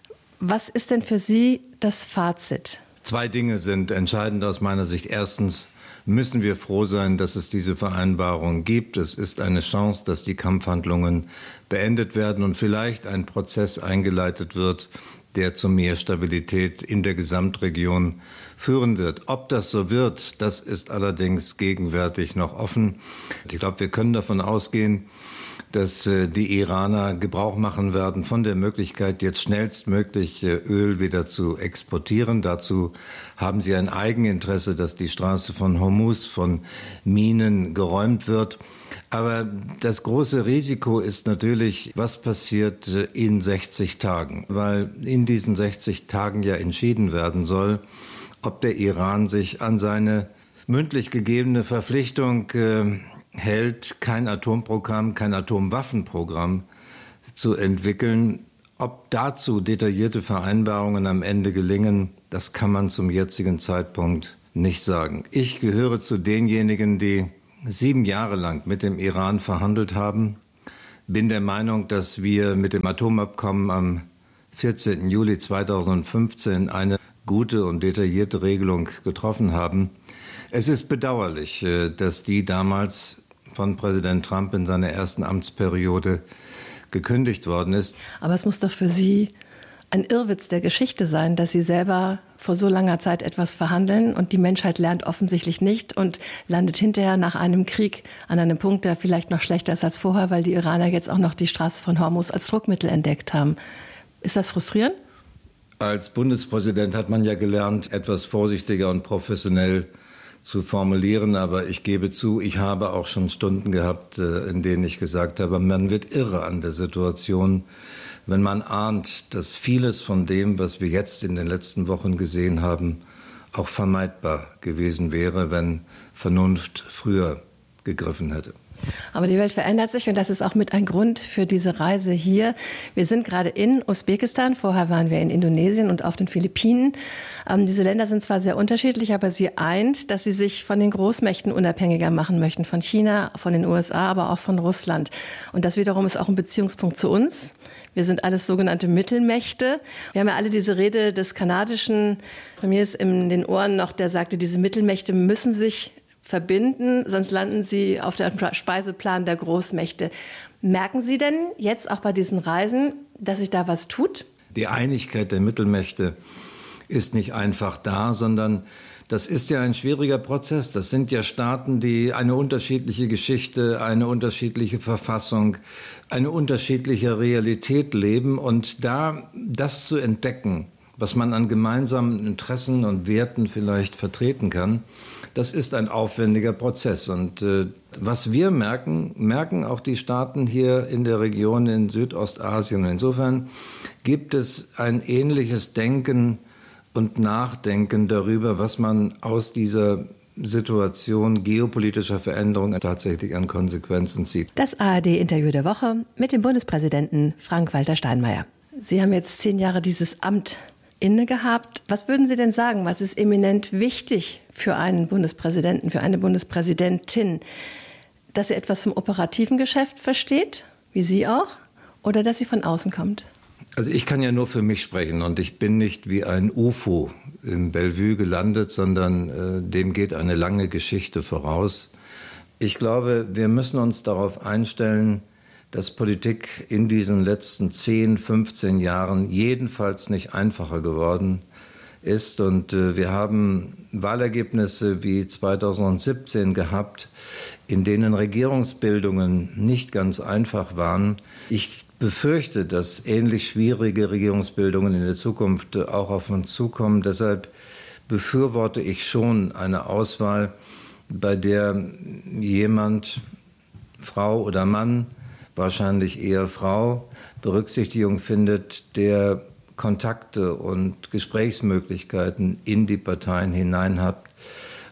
Was ist denn für Sie das Fazit? Zwei Dinge sind entscheidend aus meiner Sicht. Erstens müssen wir froh sein, dass es diese Vereinbarung gibt. Es ist eine Chance, dass die Kampfhandlungen beendet werden und vielleicht ein Prozess eingeleitet wird, der zu mehr Stabilität in der Gesamtregion führen wird. Ob das so wird, das ist allerdings gegenwärtig noch offen. Ich glaube, wir können davon ausgehen, dass die Iraner Gebrauch machen werden von der Möglichkeit, jetzt schnellstmöglich Öl wieder zu exportieren. Dazu haben sie ein Eigeninteresse, dass die Straße von Hormuz von Minen geräumt wird. Aber das große Risiko ist natürlich, was passiert in sechzig Tagen, weil in diesen sechzig Tagen ja entschieden werden soll, ob der Iran sich an seine mündlich gegebene Verpflichtung äh, hält, kein Atomprogramm, kein Atomwaffenprogramm zu entwickeln. Ob dazu detaillierte Vereinbarungen am Ende gelingen, das kann man zum jetzigen Zeitpunkt nicht sagen. Ich gehöre zu denjenigen, die sieben Jahre lang mit dem Iran verhandelt haben. Bin der Meinung, dass wir mit dem Atomabkommen am vierzehnten Juli zweitausendfünfzehn eine gute und detaillierte Regelung getroffen haben. Es ist bedauerlich, dass die damals von Präsident Trump in seiner ersten Amtsperiode gekündigt worden ist. Aber es muss doch für Sie ein Irrwitz der Geschichte sein, dass Sie selber vor so langer Zeit etwas verhandeln und die Menschheit lernt offensichtlich nicht und landet hinterher nach einem Krieg an einem Punkt, der vielleicht noch schlechter ist als vorher, weil die Iraner jetzt auch noch die Straße von Hormuz als Druckmittel entdeckt haben. Ist das frustrierend? Als Bundespräsident hat man ja gelernt, etwas vorsichtiger und professionell zu formulieren, aber ich gebe zu, ich habe auch schon Stunden gehabt, in denen ich gesagt habe, man wird irre an der Situation, wenn man ahnt, dass vieles von dem, was wir jetzt in den letzten Wochen gesehen haben, auch vermeidbar gewesen wäre, wenn Vernunft früher gegriffen hätte. Aber die Welt verändert sich und das ist auch mit ein Grund für diese Reise hier. Wir sind gerade in Usbekistan, vorher waren wir in Indonesien und auf den Philippinen. Ähm, diese Länder sind zwar sehr unterschiedlich, aber sie eint, dass sie sich von den Großmächten unabhängiger machen möchten, von China, von den U S A, aber auch von Russland. Und das wiederum ist auch ein Beziehungspunkt zu uns. Wir sind alles sogenannte Mittelmächte. Wir haben ja alle diese Rede des kanadischen Premiers in den Ohren noch, der sagte, diese Mittelmächte müssen sich verbinden, sonst landen sie auf dem Speiseplan der Großmächte. Merken Sie denn jetzt auch bei diesen Reisen, dass sich da was tut? Die Einigkeit der Mittelmächte ist nicht einfach da, sondern das ist ja ein schwieriger Prozess. Das sind ja Staaten, die eine unterschiedliche Geschichte, eine unterschiedliche Verfassung, eine unterschiedliche Realität leben. Und da das zu entdecken, was man an gemeinsamen Interessen und Werten vielleicht vertreten kann, das ist ein aufwendiger Prozess. Und äh, was wir merken, merken auch die Staaten hier in der Region in Südostasien. Insofern gibt es ein ähnliches Denken und Nachdenken darüber, was man aus dieser Situation geopolitischer Veränderung tatsächlich an Konsequenzen zieht. Das A R D-Interview der Woche mit dem Bundespräsidenten Frank-Walter Steinmeier. Sie haben jetzt zehn Jahre dieses Amt inne gehabt. Was würden Sie denn sagen, was ist eminent wichtig für einen Bundespräsidenten, für eine Bundespräsidentin? Dass sie etwas vom operativen Geschäft versteht, wie Sie auch, oder dass sie von außen kommt? Also ich kann ja nur für mich sprechen und ich bin nicht wie ein U F O im Bellevue gelandet, sondern äh, dem geht eine lange Geschichte voraus. Ich glaube, wir müssen uns darauf einstellen, dass Politik in diesen letzten zehn, fünfzehn Jahren jedenfalls nicht einfacher geworden ist. Und äh, wir haben Wahlergebnisse wie zweitausendsiebzehn gehabt, in denen Regierungsbildungen nicht ganz einfach waren. Ich befürchte, dass ähnlich schwierige Regierungsbildungen in der Zukunft auch auf uns zukommen. Deshalb befürworte ich schon eine Auswahl, bei der jemand, Frau oder Mann, wahrscheinlich eher Frau, Berücksichtigung findet, der Kontakte und Gesprächsmöglichkeiten in die Parteien hinein hat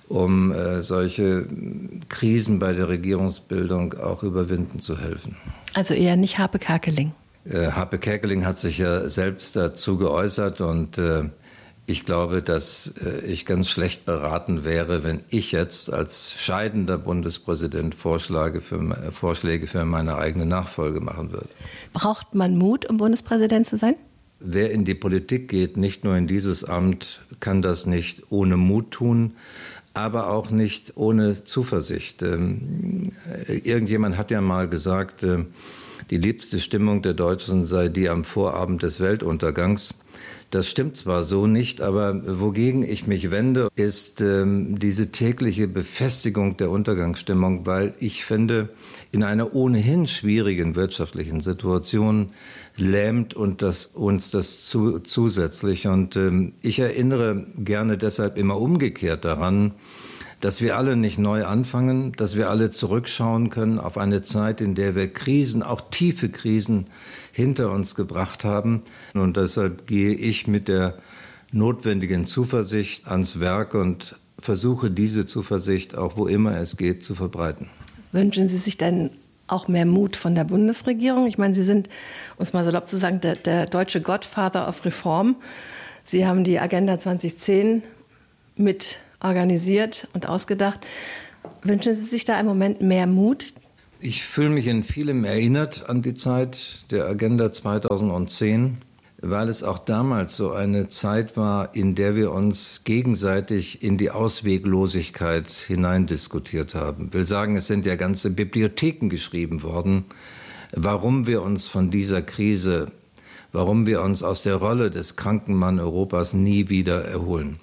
um äh, solche Krisen bei der Regierungsbildung auch überwinden zu helfen. Also eher nicht Harpe Kerkeling. Äh, Harpe Kerkeling hat sich ja selbst dazu geäußert und äh, ich glaube, dass äh, ich ganz schlecht beraten wäre, wenn ich jetzt als scheidender Bundespräsident Vorschläge für, äh, Vorschläge für meine eigene Nachfolge machen würde. Braucht man Mut, um Bundespräsident zu sein? Wer in die Politik geht, nicht nur in dieses Amt, kann das nicht ohne Mut tun, aber auch nicht ohne Zuversicht. Ähm, irgendjemand hat ja mal gesagt, äh, die liebste Stimmung der Deutschen sei die am Vorabend des Weltuntergangs. Das stimmt zwar so nicht, aber wogegen ich mich wende, ist ähm, diese tägliche Befestigung der Untergangsstimmung, weil ich finde, in einer ohnehin schwierigen wirtschaftlichen Situation lähmt und das, uns das zu, zusätzlich. Und ähm, ich erinnere gerne deshalb immer umgekehrt daran, dass wir alle nicht neu anfangen, dass wir alle zurückschauen können auf eine Zeit, in der wir Krisen, auch tiefe Krisen, hinter uns gebracht haben. Und deshalb gehe ich mit der notwendigen Zuversicht ans Werk und versuche diese Zuversicht, auch wo immer es geht, zu verbreiten. Wünschen Sie sich denn auch mehr Mut von der Bundesregierung? Ich meine, Sie sind, um es mal salopp zu sagen, der, der deutsche Godfather of Reform. Sie haben die Agenda zwanzig zehn mit organisiert und ausgedacht. Wünschen Sie sich da im Moment mehr Mut? Ich fühle mich in vielem erinnert an die Zeit der Agenda zweitausendzehn, weil es auch damals so eine Zeit war, in der wir uns gegenseitig in die Ausweglosigkeit hineindiskutiert haben. Ich will sagen, es sind ja ganze Bibliotheken geschrieben worden, warum wir uns von dieser Krise, warum wir uns aus der Rolle des kranken Mann Europas nie wieder erholen.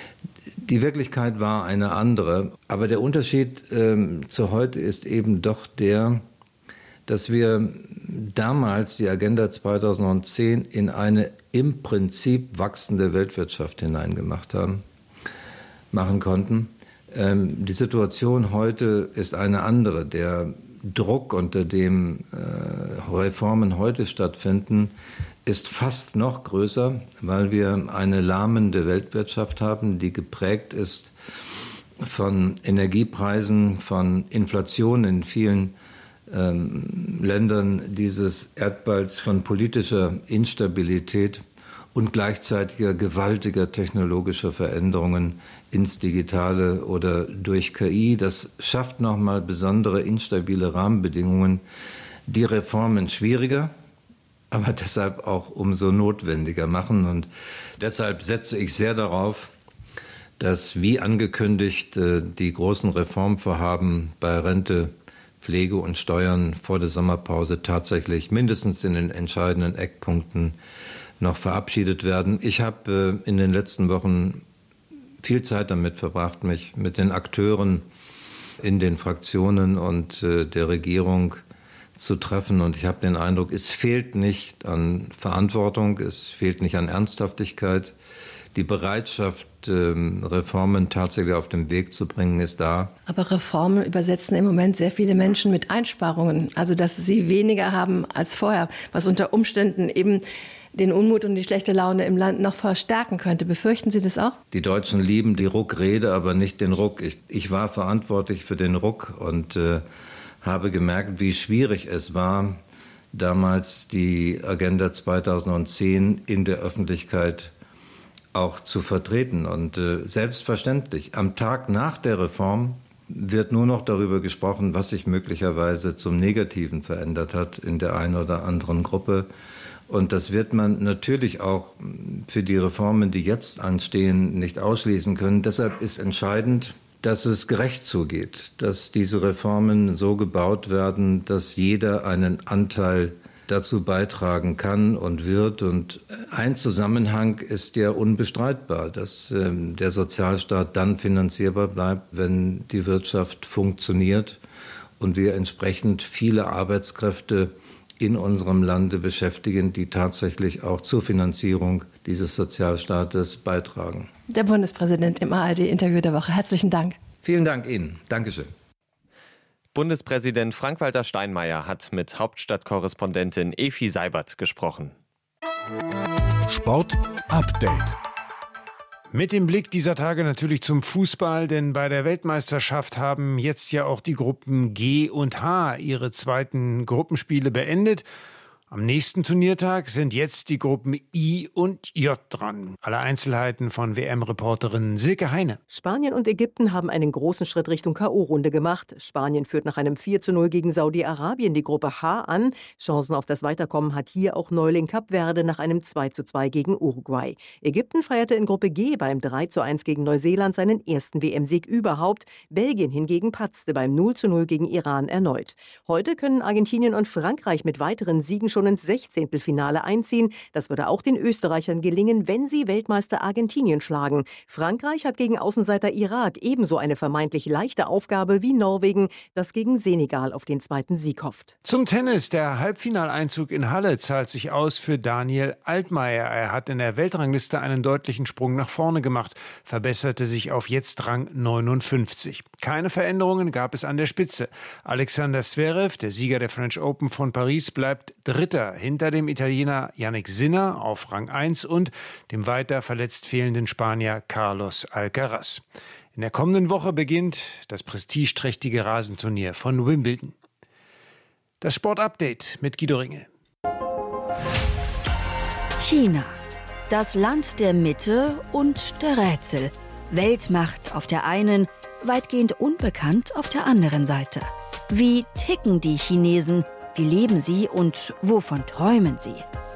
Die Wirklichkeit war eine andere, aber der Unterschied ähm, zu heute ist eben doch der, dass wir damals die Agenda zweitausendzehn in eine im Prinzip wachsende Weltwirtschaft hineingemacht haben, machen konnten. Ähm, die Situation heute ist eine andere. Der Druck, unter dem äh, Reformen heute stattfinden, ist fast noch größer, weil wir eine lahmende Weltwirtschaft haben, die geprägt ist von Energiepreisen, von Inflation in vielen ähm, Ländern dieses Erdballs, von politischer Instabilität und gleichzeitiger gewaltiger technologischer Veränderungen ins Digitale oder durch K I. Das schafft nochmal besondere instabile Rahmenbedingungen, die Reformen schwieriger, aber deshalb auch umso notwendiger machen. Und deshalb setze ich sehr darauf, dass wie angekündigt die großen Reformvorhaben bei Rente, Pflege und Steuern vor der Sommerpause tatsächlich mindestens in den entscheidenden Eckpunkten noch verabschiedet werden. Ich habe in den letzten Wochen viel Zeit damit verbracht, mich mit den Akteuren in den Fraktionen und der Regierung zu treffen. Und ich habe den Eindruck, es fehlt nicht an Verantwortung, es fehlt nicht an Ernsthaftigkeit. Die Bereitschaft, Reformen tatsächlich auf den Weg zu bringen, ist da. Aber Reformen übersetzen im Moment sehr viele Menschen mit Einsparungen. Also, dass sie weniger haben als vorher, was unter Umständen eben den Unmut und die schlechte Laune im Land noch verstärken könnte. Befürchten Sie das auch? Die Deutschen lieben die Ruckrede, aber nicht den Ruck. Ich, ich war verantwortlich für den Ruck und äh, habe gemerkt, wie schwierig es war, damals die Agenda zweitausendzehn in der Öffentlichkeit auch zu vertreten. Und äh, selbstverständlich, am Tag nach der Reform wird nur noch darüber gesprochen, was sich möglicherweise zum Negativen verändert hat in der einen oder anderen Gruppe. Und das wird man natürlich auch für die Reformen, die jetzt anstehen, nicht ausschließen können. Deshalb ist entscheidend, dass es gerecht zugeht, dass diese Reformen so gebaut werden, dass jeder einen Anteil dazu beitragen kann und wird. Und ein Zusammenhang ist ja unbestreitbar, dass ähm, der Sozialstaat dann finanzierbar bleibt, wenn die Wirtschaft funktioniert und wir entsprechend viele Arbeitskräfte in unserem Lande beschäftigen, die tatsächlich auch zur Finanzierung dieses Sozialstaates beitragen. Der Bundespräsident im A R D-Interview der Woche. Herzlichen Dank. Vielen Dank Ihnen. Dankeschön. Bundespräsident Frank-Walter Steinmeier hat mit Hauptstadtkorrespondentin Efi Seibert gesprochen. Sport Update. Mit dem Blick dieser Tage natürlich zum Fußball, denn bei der Weltmeisterschaft haben jetzt ja auch die Gruppen G und H ihre zweiten Gruppenspiele beendet. Am nächsten Turniertag sind jetzt die Gruppen I und J dran. Alle Einzelheiten von W M-Reporterin Silke Heine. Spanien und Ägypten haben einen großen Schritt Richtung K O-Runde gemacht. Spanien führt nach einem vier zu null gegen Saudi-Arabien die Gruppe H an. Chancen auf das Weiterkommen hat hier auch Neuling Kap Verde nach einem zwei zu zwei gegen Uruguay. Ägypten feierte in Gruppe G beim drei zu eins gegen Neuseeland seinen ersten W M-Sieg überhaupt. Belgien hingegen patzte beim null zu null gegen Iran erneut. Heute können Argentinien und Frankreich mit weiteren Siegen schon ins Sechzehntelfinale einziehen. Das würde auch den Österreichern gelingen, wenn sie Weltmeister Argentinien schlagen. Frankreich hat gegen Außenseiter Irak ebenso eine vermeintlich leichte Aufgabe wie Norwegen, das gegen Senegal auf den zweiten Sieg hofft. Zum Tennis. Der Halbfinaleinzug in Halle zahlt sich aus für Daniel Altmaier. Er hat in der Weltrangliste einen deutlichen Sprung nach vorne gemacht, verbesserte sich auf jetzt Rang neunundfünfzig. Keine Veränderungen gab es an der Spitze. Alexander Zverev, der Sieger der French Open von Paris, bleibt Dritter hinter dem Italiener Jannik Sinner auf Rang eins und dem weiter verletzt fehlenden Spanier Carlos Alcaraz. In der kommenden Woche beginnt das prestigeträchtige Rasenturnier von Wimbledon. Das Sportupdate mit Guido Ringel. China. Das Land der Mitte und der Rätsel. Weltmacht auf der einen, weitgehend unbekannt auf der anderen Seite. Wie ticken die Chinesen? Wie leben sie und wovon träumen sie?